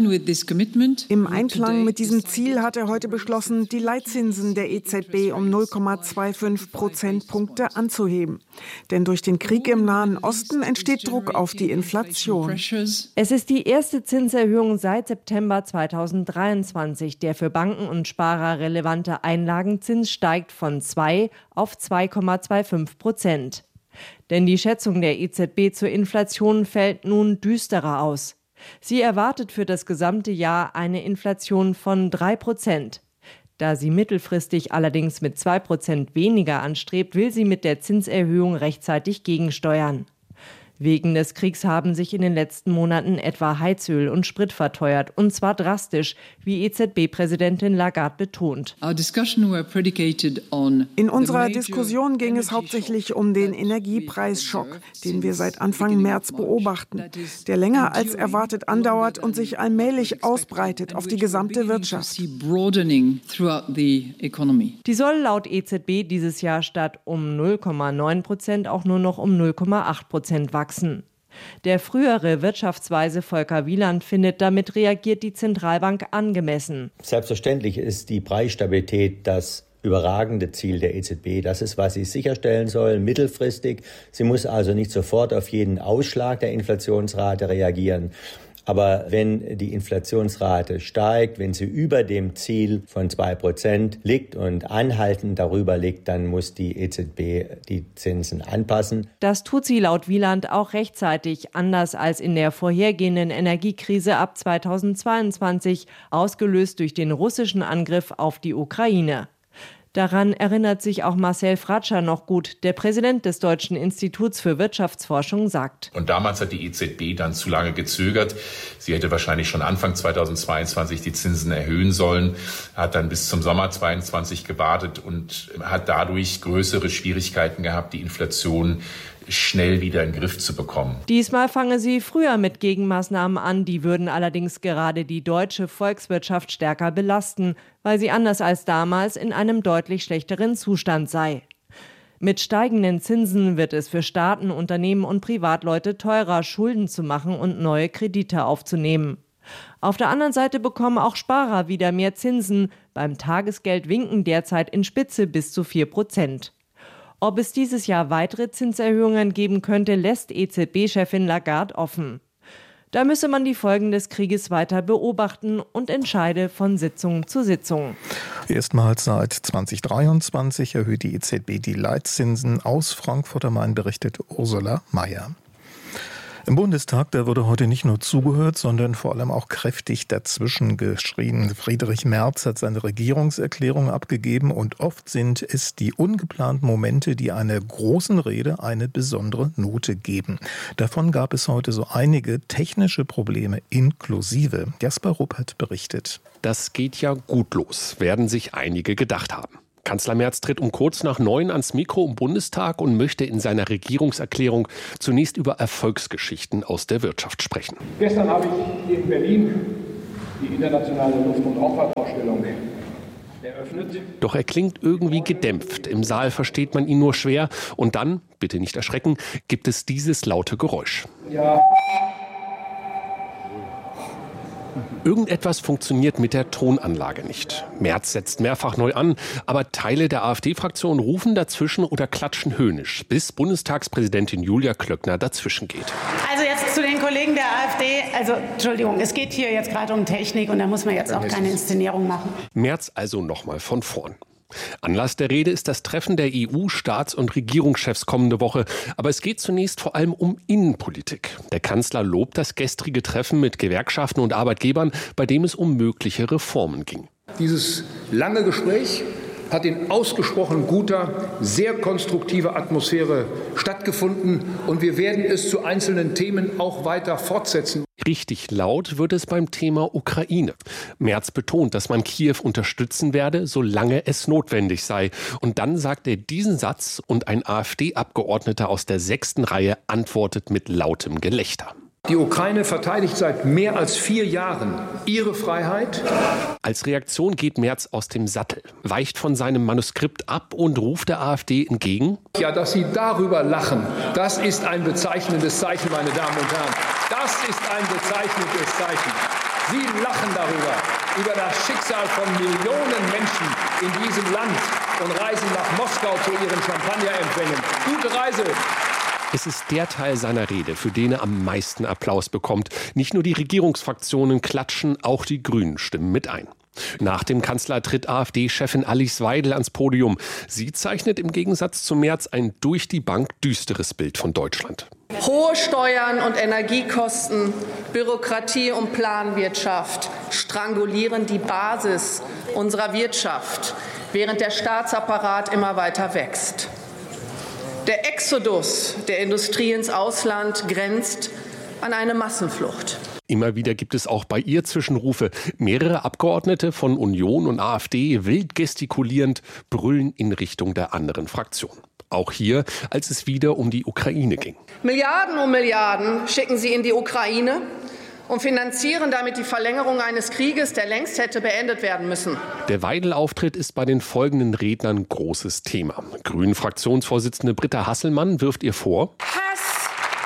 Im Einklang mit diesem Ziel hat er heute beschlossen, die Leitzinsen der E Z B um null Komma fünfundzwanzig Prozentpunkte anzuheben. Denn durch den Krieg im Nahen Osten entsteht Druck auf die Inflation. Es ist die erste Zinserhöhung seit September zweitausenddreiundzwanzig, der für Banken und Sparer relevante Einlagenzins steigt von zwei auf zwei Komma fünfundzwanzig Prozent. Denn die Schätzung der E Z B zur Inflation fällt nun düsterer aus. Sie erwartet für das gesamte Jahr eine Inflation von drei Prozent. Da sie mittelfristig allerdings mit zwei Prozent weniger anstrebt, will sie mit der Zinserhöhung rechtzeitig gegensteuern. Wegen des Kriegs haben sich in den letzten Monaten etwa Heizöl und Sprit verteuert, und zwar drastisch, wie E Z B-Präsidentin Lagarde betont. In unserer Diskussion ging es hauptsächlich um den Energiepreisschock, den wir seit Anfang März beobachten, der länger als erwartet andauert und sich allmählich ausbreitet auf die gesamte Wirtschaft. Die soll laut E Z B dieses Jahr statt um null Komma neun Prozent auch nur noch um null Komma acht Prozent wachsen. Der frühere Wirtschaftsweise Volker Wieland findet, damit reagiert die Zentralbank angemessen. Selbstverständlich ist die Preisstabilität das überragende Ziel der E Z B. Das ist, was sie sicherstellen soll, mittelfristig. Sie muss also nicht sofort auf jeden Ausschlag der Inflationsrate reagieren. Aber wenn die Inflationsrate steigt, wenn sie über dem Ziel von zwei Prozent liegt und anhaltend darüber liegt, dann muss die E Z B die Zinsen anpassen. Das tut sie laut Wieland auch rechtzeitig, anders als in der vorhergehenden Energiekrise ab zweitausendzweiundzwanzig, ausgelöst durch den russischen Angriff auf die Ukraine. Daran erinnert sich auch Marcel Fratscher noch gut. Der Präsident des Deutschen Instituts für Wirtschaftsforschung sagt: Und damals hat die E Z B dann zu lange gezögert. Sie hätte wahrscheinlich schon Anfang zweitausendzweiundzwanzig die Zinsen erhöhen sollen, hat dann bis zum Sommer zweitausendzweiundzwanzig gewartet und hat dadurch größere Schwierigkeiten gehabt, die Inflation schnell wieder in den Griff zu bekommen. Diesmal fange sie früher mit Gegenmaßnahmen an, die würden allerdings gerade die deutsche Volkswirtschaft stärker belasten, weil sie anders als damals in einem deutlich schlechteren Zustand sei. Mit steigenden Zinsen wird es für Staaten, Unternehmen und Privatleute teurer, Schulden zu machen und neue Kredite aufzunehmen. Auf der anderen Seite bekommen auch Sparer wieder mehr Zinsen. Beim Tagesgeld winken derzeit in Spitze bis zu vier Prozent. Ob es dieses Jahr weitere Zinserhöhungen geben könnte, lässt E Z B-Chefin Lagarde offen. Da müsse man die Folgen des Krieges weiter beobachten und entscheide von Sitzung zu Sitzung. Erstmals seit zweitausenddreiundzwanzig erhöht die E Z B die Leitzinsen. Aus Frankfurt am Main berichtet Ursula Mayer. Im Bundestag, da wurde heute nicht nur zugehört, sondern vor allem auch kräftig dazwischen geschrien. Friedrich Merz hat seine Regierungserklärung abgegeben und oft sind es die ungeplanten Momente, die einer großen Rede eine besondere Note geben. Davon gab es heute so einige technische Probleme inklusive. Jasper Ruppert berichtet. Das geht ja gut los, werden sich einige gedacht haben. Kanzler Merz tritt um kurz nach neun ans Mikro im Bundestag und möchte in seiner Regierungserklärung zunächst über Erfolgsgeschichten aus der Wirtschaft sprechen. Gestern habe ich hier in Berlin die internationale Luft- und Raumfahrtausstellung eröffnet. Doch er klingt irgendwie gedämpft. Im Saal versteht man ihn nur schwer. Und dann, bitte nicht erschrecken, gibt es dieses laute Geräusch. Ja. Irgendetwas funktioniert mit der Tonanlage nicht. Merz setzt mehrfach neu an, aber Teile der AfD-Fraktion rufen dazwischen oder klatschen höhnisch, bis Bundestagspräsidentin Julia Klöckner dazwischen geht. Also jetzt zu den Kollegen der AfD. Also Entschuldigung, es geht hier jetzt gerade um Technik und da muss man jetzt auch keine Inszenierung machen. Merz also nochmal von vorn. Anlass der Rede ist das Treffen der E U-Staats- und Regierungschefs kommende Woche. Aber es geht zunächst vor allem um Innenpolitik. Der Kanzler lobt das gestrige Treffen mit Gewerkschaften und Arbeitgebern, bei dem es um mögliche Reformen ging. Dieses lange Gespräch hat in ausgesprochen guter, sehr konstruktiver Atmosphäre stattgefunden. Und wir werden es zu einzelnen Themen auch weiter fortsetzen. Richtig laut wird es beim Thema Ukraine. Merz betont, dass man Kiew unterstützen werde, solange es notwendig sei. Und dann sagt er diesen Satz und ein AfD-Abgeordneter aus der sechsten Reihe antwortet mit lautem Gelächter. Die Ukraine verteidigt seit mehr als vier Jahren ihre Freiheit. Als Reaktion geht Merz aus dem Sattel, weicht von seinem Manuskript ab und ruft der AfD entgegen: Ja, dass Sie darüber lachen, das ist ein bezeichnendes Zeichen, meine Damen und Herren. Das ist ein bezeichnendes Zeichen. Sie lachen darüber, über das Schicksal von Millionen Menschen in diesem Land und reisen nach Moskau zu ihren Champagnerempfängen. Gute Reise! Es ist der Teil seiner Rede, für den er am meisten Applaus bekommt. Nicht nur die Regierungsfraktionen klatschen, auch die Grünen stimmen mit ein. Nach dem Kanzler tritt AfD-Chefin Alice Weidel ans Podium. Sie zeichnet im Gegensatz zu Merz ein durch die Bank düsteres Bild von Deutschland. Hohe Steuern und Energiekosten, Bürokratie und Planwirtschaft strangulieren die Basis unserer Wirtschaft, während der Staatsapparat immer weiter wächst. Der Exodus der Industrie ins Ausland grenzt an eine Massenflucht. Immer wieder gibt es auch bei ihr Zwischenrufe. Mehrere Abgeordnete von Union und AfD, wild gestikulierend, brüllen in Richtung der anderen Fraktion. Auch hier, als es wieder um die Ukraine ging. Milliarden um Milliarden schicken sie in die Ukraine und finanzieren damit die Verlängerung eines Krieges, der längst hätte beendet werden müssen. Der Weidel-Auftritt ist bei den folgenden Rednern großes Thema. Grünen-Fraktionsvorsitzende Britta Hasselmann wirft ihr vor: Hass,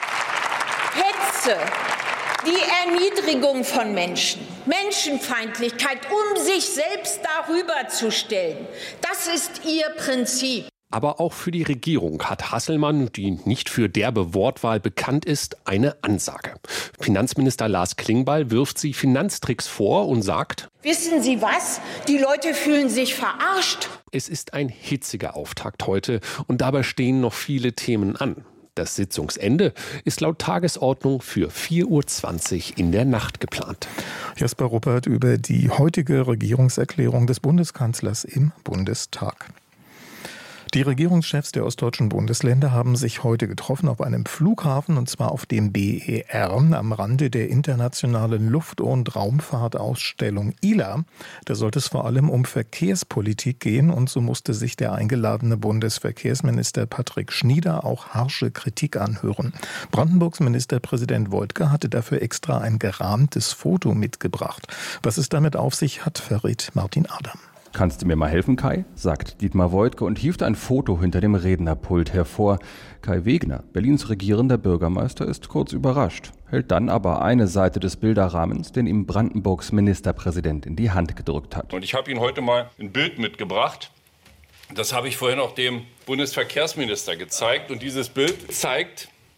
Hetze, die Erniedrigung von Menschen, Menschenfeindlichkeit, um sich selbst darüber zu stellen. Das ist ihr Prinzip. Aber auch für die Regierung hat Hasselmann, die nicht für derbe Wortwahl bekannt ist, eine Ansage. Finanzminister Lars Klingbeil wirft sie Finanztricks vor und sagt: Wissen Sie was? Die Leute fühlen sich verarscht. Es ist ein hitziger Auftakt heute und dabei stehen noch viele Themen an. Das Sitzungsende ist laut Tagesordnung für vier Uhr zwanzig in der Nacht geplant. Jasper Ruppert über die heutige Regierungserklärung des Bundeskanzlers im Bundestag. Die Regierungschefs der ostdeutschen Bundesländer haben sich heute getroffen auf einem Flughafen, und zwar auf dem B E R am Rande der internationalen Luft- und Raumfahrtausstellung I L A. Da sollte es vor allem um Verkehrspolitik gehen, und so musste sich der eingeladene Bundesverkehrsminister Patrick Schnieder auch harsche Kritik anhören. Brandenburgs Ministerpräsident Woidke hatte dafür extra ein gerahmtes Foto mitgebracht. Was es damit auf sich hat, verrät Martin Adam. Kannst du mir mal helfen, Kai? Sagt Dietmar Woidke und hieft ein Foto hinter dem Rednerpult hervor. Kai Wegner, Berlins regierender Bürgermeister, ist kurz überrascht, hält dann aber eine Seite des Bilderrahmens, den ihm Brandenburgs Ministerpräsident in die Hand gedrückt hat. Und ich habe Ihnen heute mal ein Bild mitgebracht. Das habe ich vorhin auch dem Bundesverkehrsminister gezeigt. Und dieses Bild zeigt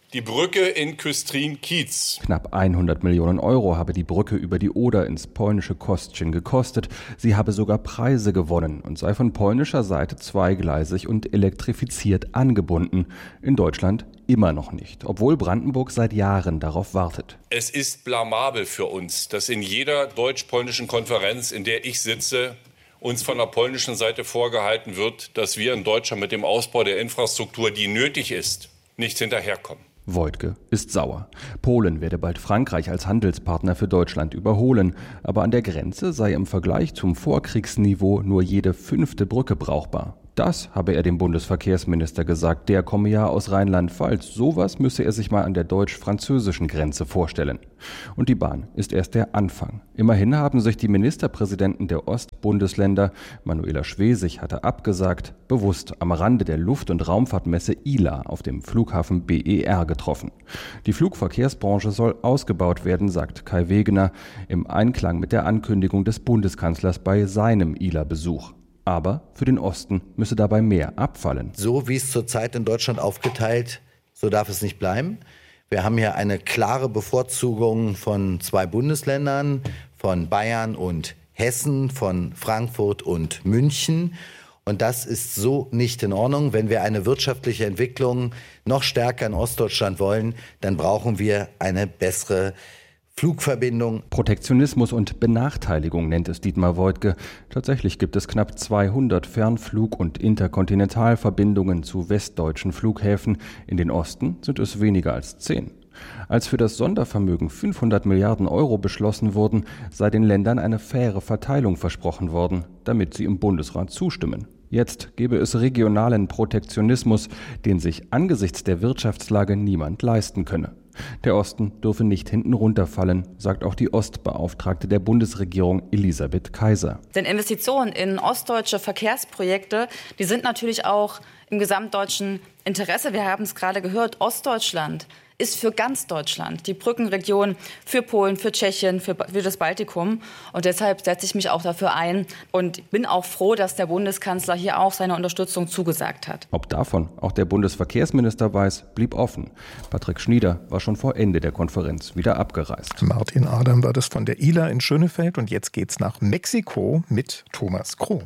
die Brücke in Küstrin-Kiez. Knapp hundert Millionen Euro habe die Brücke über die Oder ins polnische Kostrzyn gekostet. Sie habe sogar Preise gewonnen und sei von polnischer Seite zweigleisig und elektrifiziert angebunden. In Deutschland immer noch nicht, obwohl Brandenburg seit Jahren darauf wartet. Es ist blamabel für uns, dass in jeder deutsch-polnischen Konferenz, in der ich sitze, uns von der polnischen Seite vorgehalten wird, dass wir in Deutschland mit dem Ausbau der Infrastruktur, die nötig ist, nicht hinterherkommen. Woidke ist sauer. Polen werde bald Frankreich als Handelspartner für Deutschland überholen. Aber an der Grenze sei im Vergleich zum Vorkriegsniveau nur jede fünfte Brücke brauchbar. Das habe er dem Bundesverkehrsminister gesagt. Der komme ja aus Rheinland-Pfalz. Sowas müsse er sich mal an der deutsch-französischen Grenze vorstellen. Und die Bahn ist erst der Anfang. Immerhin haben sich die Ministerpräsidenten der Ostbundesländer, Manuela Schwesig hatte abgesagt, bewusst am Rande der Luft- und Raumfahrtmesse I L A auf dem Flughafen B E R getroffen. Die Flugverkehrsbranche soll ausgebaut werden, sagt Kai Wegener, im Einklang mit der Ankündigung des Bundeskanzlers bei seinem I L A-Besuch. Aber für den Osten müsse dabei mehr abfallen. So wie es zurzeit in Deutschland aufgeteilt, so darf es nicht bleiben. Wir haben hier eine klare Bevorzugung von zwei Bundesländern, von Bayern und Hessen, von Frankfurt und München. Und das ist so nicht in Ordnung. Wenn wir eine wirtschaftliche Entwicklung noch stärker in Ostdeutschland wollen, dann brauchen wir eine bessere Flugverbindung. Protektionismus und Benachteiligung nennt es Dietmar Woidke. Tatsächlich gibt es knapp zweihundert Fernflug- und Interkontinentalverbindungen zu westdeutschen Flughäfen. In den Osten sind es weniger als zehn. Als für das Sondervermögen fünfhundert Milliarden Euro beschlossen wurden, sei den Ländern eine faire Verteilung versprochen worden, damit sie im Bundesrat zustimmen. Jetzt gebe es regionalen Protektionismus, den sich angesichts der Wirtschaftslage niemand leisten könne. Der Osten dürfe nicht hinten runterfallen, sagt auch die Ostbeauftragte der Bundesregierung Elisabeth Kaiser. Denn Investitionen in ostdeutsche Verkehrsprojekte, die sind natürlich auch im gesamtdeutschen Interesse. Wir haben es gerade gehört, Ostdeutschland ist für ganz Deutschland die Brückenregion für Polen, für Tschechien, für, für das Baltikum. Und deshalb setze ich mich auch dafür ein und bin auch froh, dass der Bundeskanzler hier auch seine Unterstützung zugesagt hat. Ob davon auch der Bundesverkehrsminister weiß, blieb offen. Patrick Schnieder war schon vor Ende der Konferenz wieder abgereist. Martin Adam war das von der I L A in Schönefeld und jetzt geht's nach Mexiko mit Thomas Kroh.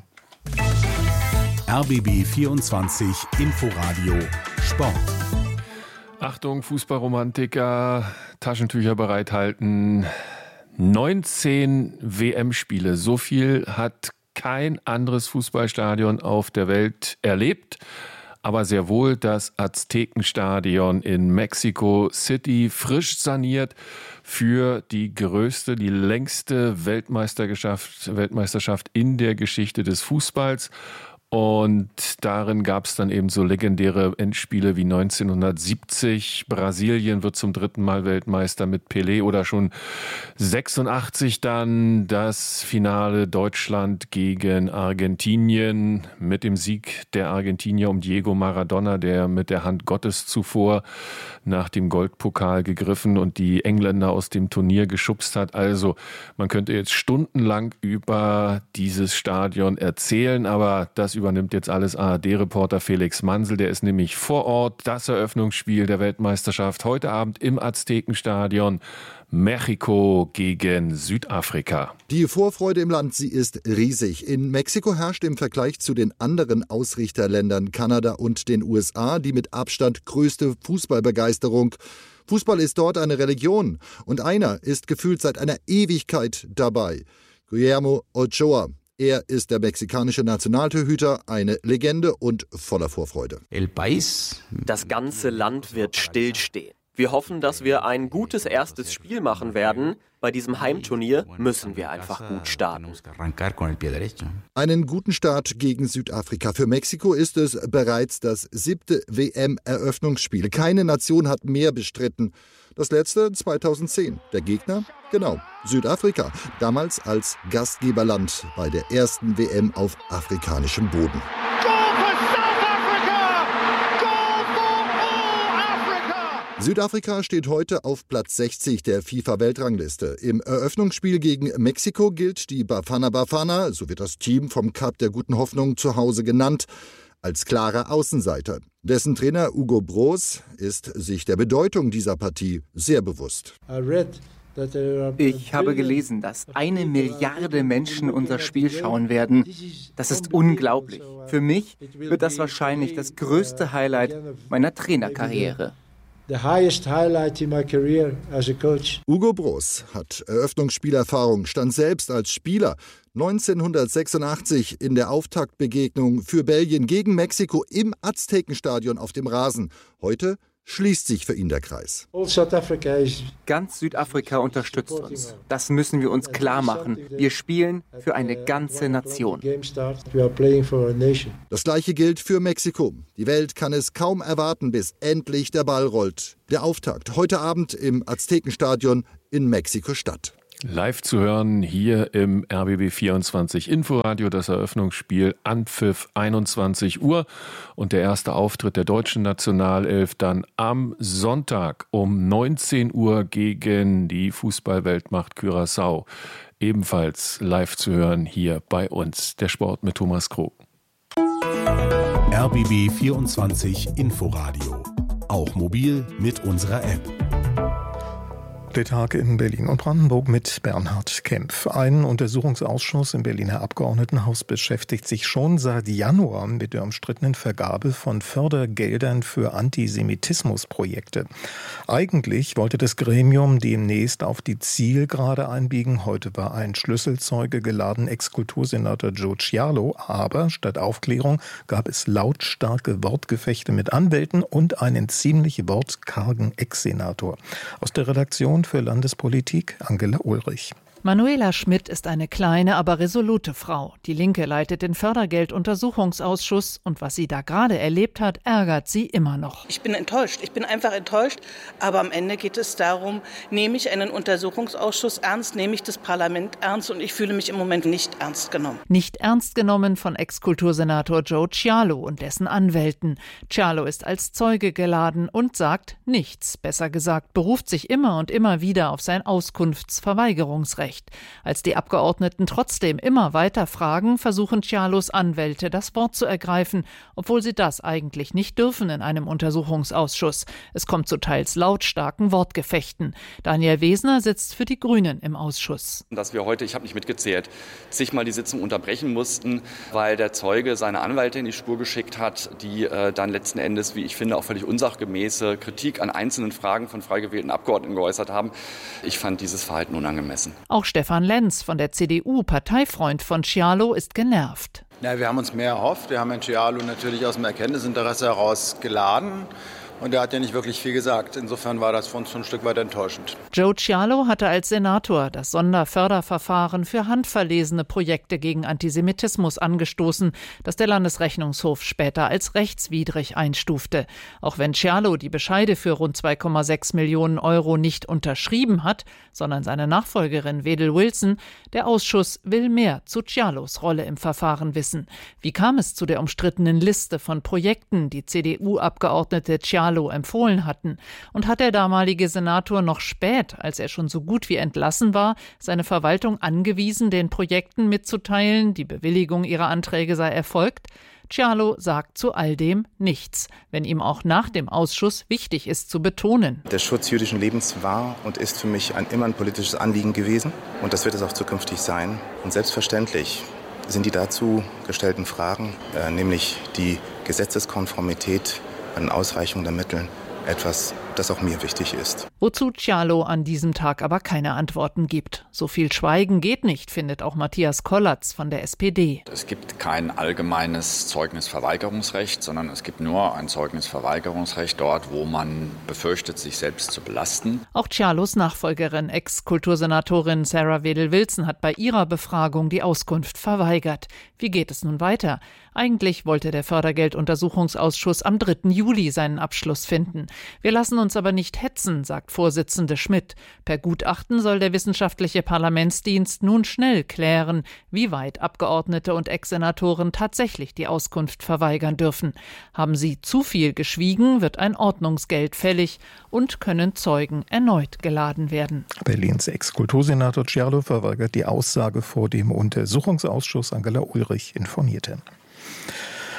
R B B vierundzwanzig Inforadio Sport. Achtung, Fußballromantiker, Taschentücher bereithalten. neunzehn W M-Spiele, so viel hat kein anderes Fußballstadion auf der Welt erlebt. Aber sehr wohl das Aztekenstadion in Mexico City, frisch saniert für die größte, die längste Weltmeisterschaft, Weltmeisterschaft in der Geschichte des Fußballs. Und darin gab es dann eben so legendäre Endspiele wie neunzehnhundertsiebzig. Brasilien wird zum dritten Mal Weltmeister mit Pelé oder schon sechsundachtzig dann das Finale Deutschland gegen Argentinien mit dem Sieg der Argentinier um Diego Maradona, der mit der Hand Gottes zuvor nach dem Goldpokal gegriffen und die Engländer aus dem Turnier geschubst hat. Also man könnte jetzt stundenlang über dieses Stadion erzählen, aber das übernimmt jetzt alles A R D-Reporter Felix Mansel. Der ist nämlich vor Ort. Das Eröffnungsspiel der Weltmeisterschaft heute Abend im Aztekenstadion. Mexiko gegen Südafrika. Die Vorfreude im Land, sie ist riesig. In Mexiko herrscht im Vergleich zu den anderen Ausrichterländern Kanada und den U S A die mit Abstand größte Fußballbegeisterung. Fußball ist dort eine Religion und einer ist gefühlt seit einer Ewigkeit dabei. Guillermo Ochoa. Er ist der mexikanische Nationaltorhüter, eine Legende und voller Vorfreude. Das ganze Land wird stillstehen. Wir hoffen, dass wir ein gutes erstes Spiel machen werden. Bei diesem Heimturnier müssen wir einfach gut starten. Einen guten Start gegen Südafrika. Für Mexiko ist es bereits das siebte W M-Eröffnungsspiel. Keine Nation hat mehr bestritten. Das letzte zweitausendzehn. Der Gegner? Genau, Südafrika. Damals als Gastgeberland bei der ersten W M auf afrikanischem Boden. Südafrika steht heute auf Platz sechzig der FIFA-Weltrangliste. Im Eröffnungsspiel gegen Mexiko gilt die Bafana Bafana, so wird das Team vom Cup der Guten Hoffnung zu Hause genannt, als klarer Außenseiter. Dessen Trainer Hugo Broos ist sich der Bedeutung dieser Partie sehr bewusst. Ich habe gelesen, dass eine Milliarde Menschen unser Spiel schauen werden. Das ist unglaublich. Für mich wird das wahrscheinlich das größte Highlight meiner Trainerkarriere. Hugo Broos hat Eröffnungsspielerfahrung, stand selbst als Spieler neunzehnhundertsechsundachtzig in der Auftaktbegegnung für Belgien gegen Mexiko im Aztekenstadion auf dem Rasen. Heute schließt sich für ihn der Kreis. Ganz Südafrika unterstützt uns. Das müssen wir uns klar machen. Wir spielen für eine ganze Nation. Das Gleiche gilt für Mexiko. Die Welt kann es kaum erwarten, bis endlich der Ball rollt. Der Auftakt heute Abend im Aztekenstadion in Mexiko-Stadt. Live zu hören hier im R B B vierundzwanzig Inforadio, das Eröffnungsspiel Anpfiff einundzwanzig Uhr und der erste Auftritt der deutschen Nationalelf dann am Sonntag um neunzehn Uhr gegen die Fußballweltmacht Curaçao. Ebenfalls live zu hören hier bei uns, der Sport mit Thomas Krog. R B B vierundzwanzig Inforadio, auch mobil mit unserer App. Der Tag in Berlin und Brandenburg mit Bernhard Kempf. Ein Untersuchungsausschuss im Berliner Abgeordnetenhaus beschäftigt sich schon seit Januar mit der umstrittenen Vergabe von Fördergeldern für Antisemitismusprojekte. Eigentlich wollte das Gremium demnächst auf die Zielgerade einbiegen. Heute war ein Schlüsselzeuge geladen, Ex-Kultursenator Joe Cialo. Aber statt Aufklärung gab es lautstarke Wortgefechte mit Anwälten und einen ziemlich wortkargen Ex-Senator. Aus der Redaktion für Landespolitik Angela Ulrich. Manuela Schmidt ist eine kleine, aber resolute Frau. Die Linke leitet den Fördergelduntersuchungsausschuss und was sie da gerade erlebt hat, ärgert sie immer noch. Ich bin enttäuscht. Ich bin einfach enttäuscht. Aber am Ende geht es darum, nehme ich einen Untersuchungsausschuss ernst, nehme ich das Parlament ernst und ich fühle mich im Moment nicht ernst genommen. Nicht ernst genommen von Ex-Kultursenator Joe Cialo und dessen Anwälten. Cialo ist als Zeuge geladen und sagt nichts. Besser gesagt, beruft sich immer und immer wieder auf sein Auskunftsverweigerungsrecht. Als die Abgeordneten trotzdem immer weiter fragen, versuchen Cialos Anwälte, das Wort zu ergreifen, obwohl sie das eigentlich nicht dürfen in einem Untersuchungsausschuss. Es kommt zu teils lautstarken Wortgefechten. Daniel Wesner sitzt für die Grünen im Ausschuss. Dass wir heute, ich habe nicht mitgezählt, zigmal die Sitzung unterbrechen mussten, weil der Zeuge seine Anwälte in die Spur geschickt hat, die äh, dann letzten Endes, wie ich finde, auch völlig unsachgemäße Kritik an einzelnen Fragen von frei gewählten Abgeordneten geäußert haben. Ich fand dieses Verhalten unangemessen. Auch Stefan Lenz von der C D U, Parteifreund von Cialo, ist genervt. Ja, wir haben uns mehr erhofft. Wir haben Herrn Cialo natürlich aus dem Erkenntnisinteresse heraus geladen. Und er hat ja nicht wirklich viel gesagt. Insofern war das für uns schon ein Stück weit enttäuschend. Joe Cialo hatte als Senator das Sonderförderverfahren für handverlesene Projekte gegen Antisemitismus angestoßen, das der Landesrechnungshof später als rechtswidrig einstufte. Auch wenn Cialo die Bescheide für rund zwei Komma sechs Millionen Euro nicht unterschrieben hat, sondern seine Nachfolgerin Wedel Wilson, der Ausschuss will mehr zu Cialos Rolle im Verfahren wissen. Wie kam es zu der umstrittenen Liste von Projekten, die C D U-Abgeordnete Cialo empfohlen hatten? Und hat der damalige Senator noch spät, als er schon so gut wie entlassen war, seine Verwaltung angewiesen, den Projekten mitzuteilen, die Bewilligung ihrer Anträge sei erfolgt? Cialo sagt zu all dem nichts, wenn ihm auch nach dem Ausschuss wichtig ist zu betonen. Der Schutz jüdischen Lebens war und ist für mich ein, immer ein politisches Anliegen gewesen und das wird es auch zukünftig sein. Und selbstverständlich sind die dazu gestellten Fragen, äh, nämlich die Gesetzeskonformität an Ausreichung der Mittel, etwas, das auch mir wichtig ist. Wozu Cialo an diesem Tag aber keine Antworten gibt. So viel Schweigen geht nicht, findet auch Matthias Kollatz von der S P D. Es gibt kein allgemeines Zeugnisverweigerungsrecht, sondern es gibt nur ein Zeugnisverweigerungsrecht dort, wo man befürchtet, sich selbst zu belasten. Auch Cialos Nachfolgerin, Ex-Kultursenatorin Sarah Wedel-Wilson, hat bei ihrer Befragung die Auskunft verweigert. Wie geht es nun weiter? Eigentlich wollte der Fördergelduntersuchungsausschuss am dritten Juli seinen Abschluss finden. Wir lassen uns aber nicht hetzen, sagt Vorsitzende Schmidt. Per Gutachten soll der wissenschaftliche Parlamentsdienst nun schnell klären, wie weit Abgeordnete und Ex-Senatoren tatsächlich die Auskunft verweigern dürfen. Haben sie zu viel geschwiegen, wird ein Ordnungsgeld fällig und können Zeugen erneut geladen werden. Berlins Ex-Kultursenator Cialo verweigert die Aussage vor dem Untersuchungsausschuss. Angela Ulrich informierte.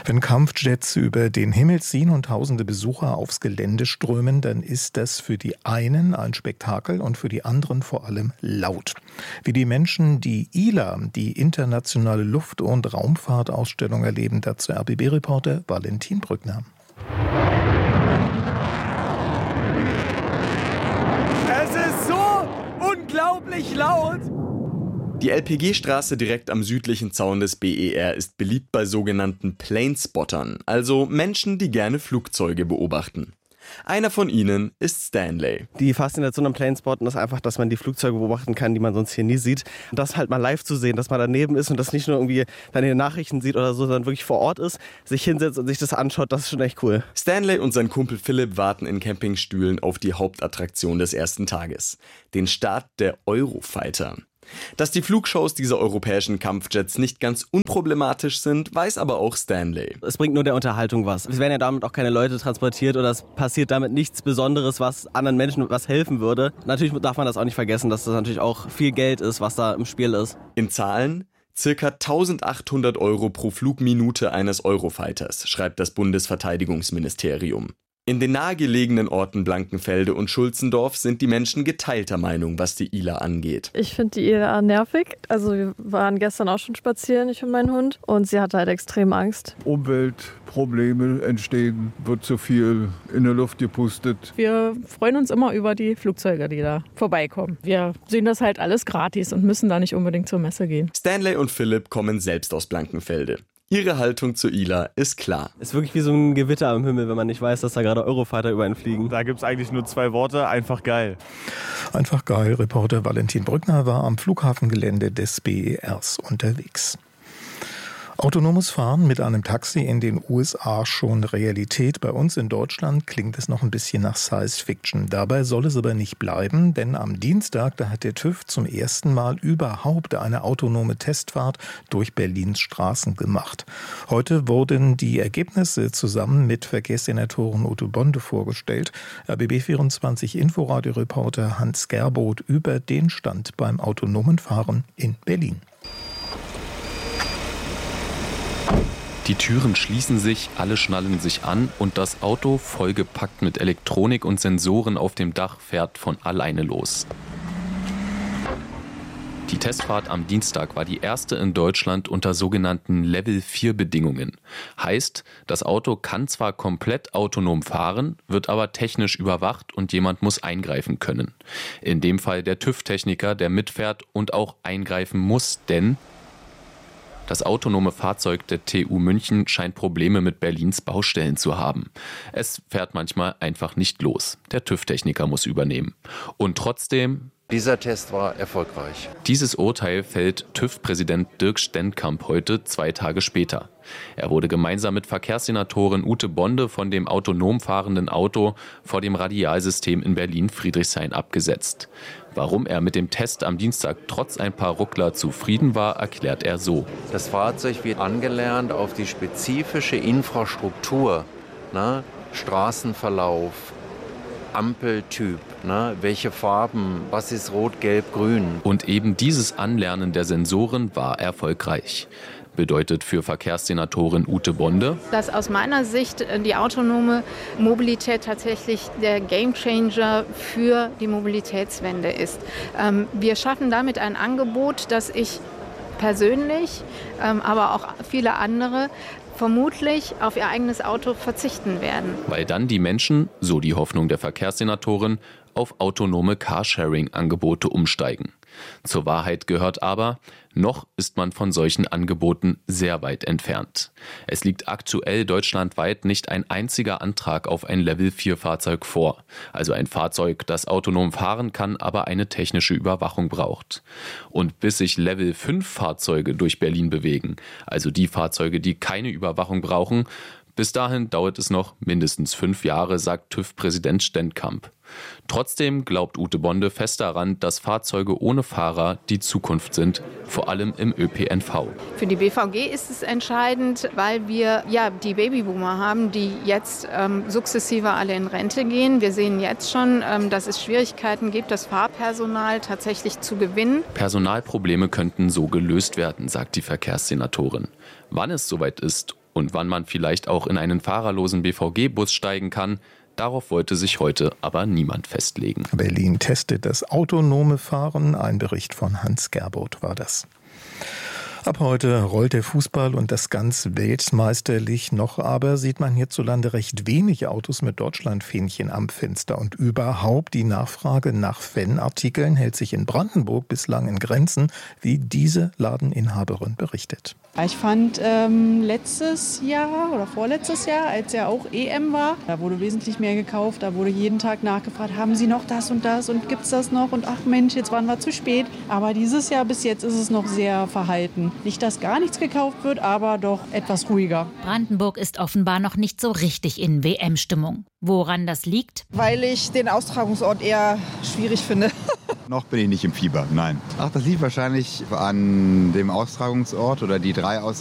Wenn Kampfjets über den Himmel ziehen und tausende Besucher aufs Gelände strömen, dann ist das für die einen ein Spektakel und für die anderen vor allem laut. Wie die Menschen die I L A, die internationale Luft- und Raumfahrtausstellung, erleben, dazu R B B-Reporter Valentin Brückner. Es ist so unglaublich laut! Die L P G-Straße direkt am südlichen Zaun des B E R ist beliebt bei sogenannten Planespottern, also Menschen, die gerne Flugzeuge beobachten. Einer von ihnen ist Stanley. Die Faszination am Planespotten ist einfach, dass man die Flugzeuge beobachten kann, die man sonst hier nie sieht. Und das halt mal live zu sehen, dass man daneben ist und das nicht nur irgendwie dann in den Nachrichten sieht oder so, sondern wirklich vor Ort ist, sich hinsetzt und sich das anschaut, das ist schon echt cool. Stanley und sein Kumpel Philipp warten in Campingstühlen auf die Hauptattraktion des ersten Tages, den Start der Eurofighter. Dass die Flugshows dieser europäischen Kampfjets nicht ganz unproblematisch sind, weiß aber auch Stanley. Es bringt nur der Unterhaltung was. Es werden ja damit auch keine Leute transportiert oder es passiert damit nichts Besonderes, was anderen Menschen was helfen würde. Natürlich darf man das auch nicht vergessen, dass das natürlich auch viel Geld ist, was da im Spiel ist. In Zahlen? Circa eintausendachthundert Euro pro Flugminute eines Eurofighters, schreibt das Bundesverteidigungsministerium. In den nahegelegenen Orten Blankenfelde und Schulzendorf sind die Menschen geteilter Meinung, was die I L A angeht. Ich finde die I L A nervig. Also wir waren gestern auch schon spazieren, ich und mein Hund. Und sie hatte halt extrem Angst. Umweltprobleme entstehen, wird zu viel in der Luft gepustet. Wir freuen uns immer über die Flugzeuge, die da vorbeikommen. Wir sehen das halt alles gratis und müssen da nicht unbedingt zur Messe gehen. Stanley und Philipp kommen selbst aus Blankenfelde. Ihre Haltung zur I L A ist klar. Es ist wirklich wie so ein Gewitter am Himmel, wenn man nicht weiß, dass da gerade Eurofighter über einen fliegen. Da gibt es eigentlich nur zwei Worte, einfach geil. Einfach geil. Reporter Valentin Brückner war am Flughafengelände des B E Rs unterwegs. Autonomes Fahren mit einem Taxi in den U S A schon Realität. Bei uns in Deutschland klingt es noch ein bisschen nach Science Fiction. Dabei soll es aber nicht bleiben, denn am Dienstag, da hat der TÜV zum ersten Mal überhaupt eine autonome Testfahrt durch Berlins Straßen gemacht. Heute wurden die Ergebnisse zusammen mit Verkehrssenatorin Ute Bonde vorgestellt. R B B vierundzwanzig Inforadio-Reporter Hans Gerboth über den Stand beim autonomen Fahren in Berlin. Die Türen schließen sich, alle schnallen sich an und das Auto, vollgepackt mit Elektronik und Sensoren auf dem Dach, fährt von alleine los. Die Testfahrt am Dienstag war die erste in Deutschland unter sogenannten Level vier Bedingungen. Heißt, das Auto kann zwar komplett autonom fahren, wird aber technisch überwacht und jemand muss eingreifen können. In dem Fall der TÜV-Techniker, der mitfährt und auch eingreifen muss, denn das autonome Fahrzeug der T U München scheint Probleme mit Berlins Baustellen zu haben. Es fährt manchmal einfach nicht los. Der TÜV-Techniker muss übernehmen. Und trotzdem... Dieser Test war erfolgreich. Dieses Urteil fällt TÜV-Präsident Dirk Stendkamp heute, zwei Tage später. Er wurde gemeinsam mit Verkehrssenatorin Ute Bonde von dem autonom fahrenden Auto vor dem Radialsystem in Berlin-Friedrichshain abgesetzt. Warum er mit dem Test am Dienstag trotz ein paar Ruckler zufrieden war, erklärt er so. Das Fahrzeug wird angelernt auf die spezifische Infrastruktur, ne? Straßenverlauf, Ampeltyp, ne? Welche Farben, was ist rot, gelb, grün. Und eben dieses Anlernen der Sensoren war erfolgreich. Bedeutet für Verkehrssenatorin Ute Bonde, dass aus meiner Sicht die autonome Mobilität tatsächlich der Gamechanger für die Mobilitätswende ist. Wir schaffen damit ein Angebot, das ich persönlich, aber auch viele andere vermutlich auf ihr eigenes Auto verzichten werden. Weil dann die Menschen, so die Hoffnung der Verkehrssenatorin, auf autonome Carsharing-Angebote umsteigen. Zur Wahrheit gehört aber, noch ist man von solchen Angeboten sehr weit entfernt. Es liegt aktuell deutschlandweit nicht ein einziger Antrag auf ein Level vier Fahrzeug vor. Also ein Fahrzeug, das autonom fahren kann, aber eine technische Überwachung braucht. Und bis sich Level fünf Fahrzeuge durch Berlin bewegen, also die Fahrzeuge, die keine Überwachung brauchen, bis dahin dauert es noch mindestens fünf Jahre, sagt TÜV-Präsident Stendkamp. Trotzdem glaubt Ute Bonde fest daran, dass Fahrzeuge ohne Fahrer die Zukunft sind, vor allem im Ö P N V. Für die B V G ist es entscheidend, weil wir ja die Babyboomer haben, die jetzt ähm, sukzessive alle in Rente gehen. Wir sehen jetzt schon, ähm, dass es Schwierigkeiten gibt, das Fahrpersonal tatsächlich zu gewinnen. Personalprobleme könnten so gelöst werden, sagt die Verkehrssenatorin. Wann es soweit ist Und wann man vielleicht auch in einen fahrerlosen B V G-Bus steigen kann, darauf wollte sich heute aber niemand festlegen. Berlin testet das autonome Fahren. Ein Bericht von Hans Gerbold war das. Ab heute rollt der Fußball und das ganz weltmeisterlich. Noch aber sieht man hierzulande recht wenig Autos mit Deutschlandfähnchen am Fenster. Und überhaupt die Nachfrage nach Fanartikeln hält sich in Brandenburg bislang in Grenzen, wie diese Ladeninhaberin berichtet. Ich fand ähm, letztes Jahr oder vorletztes Jahr, als ja auch E M war, da wurde wesentlich mehr gekauft. Da wurde jeden Tag nachgefragt, haben Sie noch das und das und gibt's das noch? Und ach Mensch, jetzt waren wir zu spät. Aber dieses Jahr bis jetzt ist es noch sehr verhalten. Nicht, dass gar nichts gekauft wird, aber doch etwas ruhiger. Brandenburg ist offenbar noch nicht so richtig in W M-Stimmung. Woran das liegt? Weil ich den Austragungsort eher schwierig finde. Noch bin ich nicht im Fieber, nein. Ach, das liegt wahrscheinlich an dem Austragungsort oder die drei Austragungsort.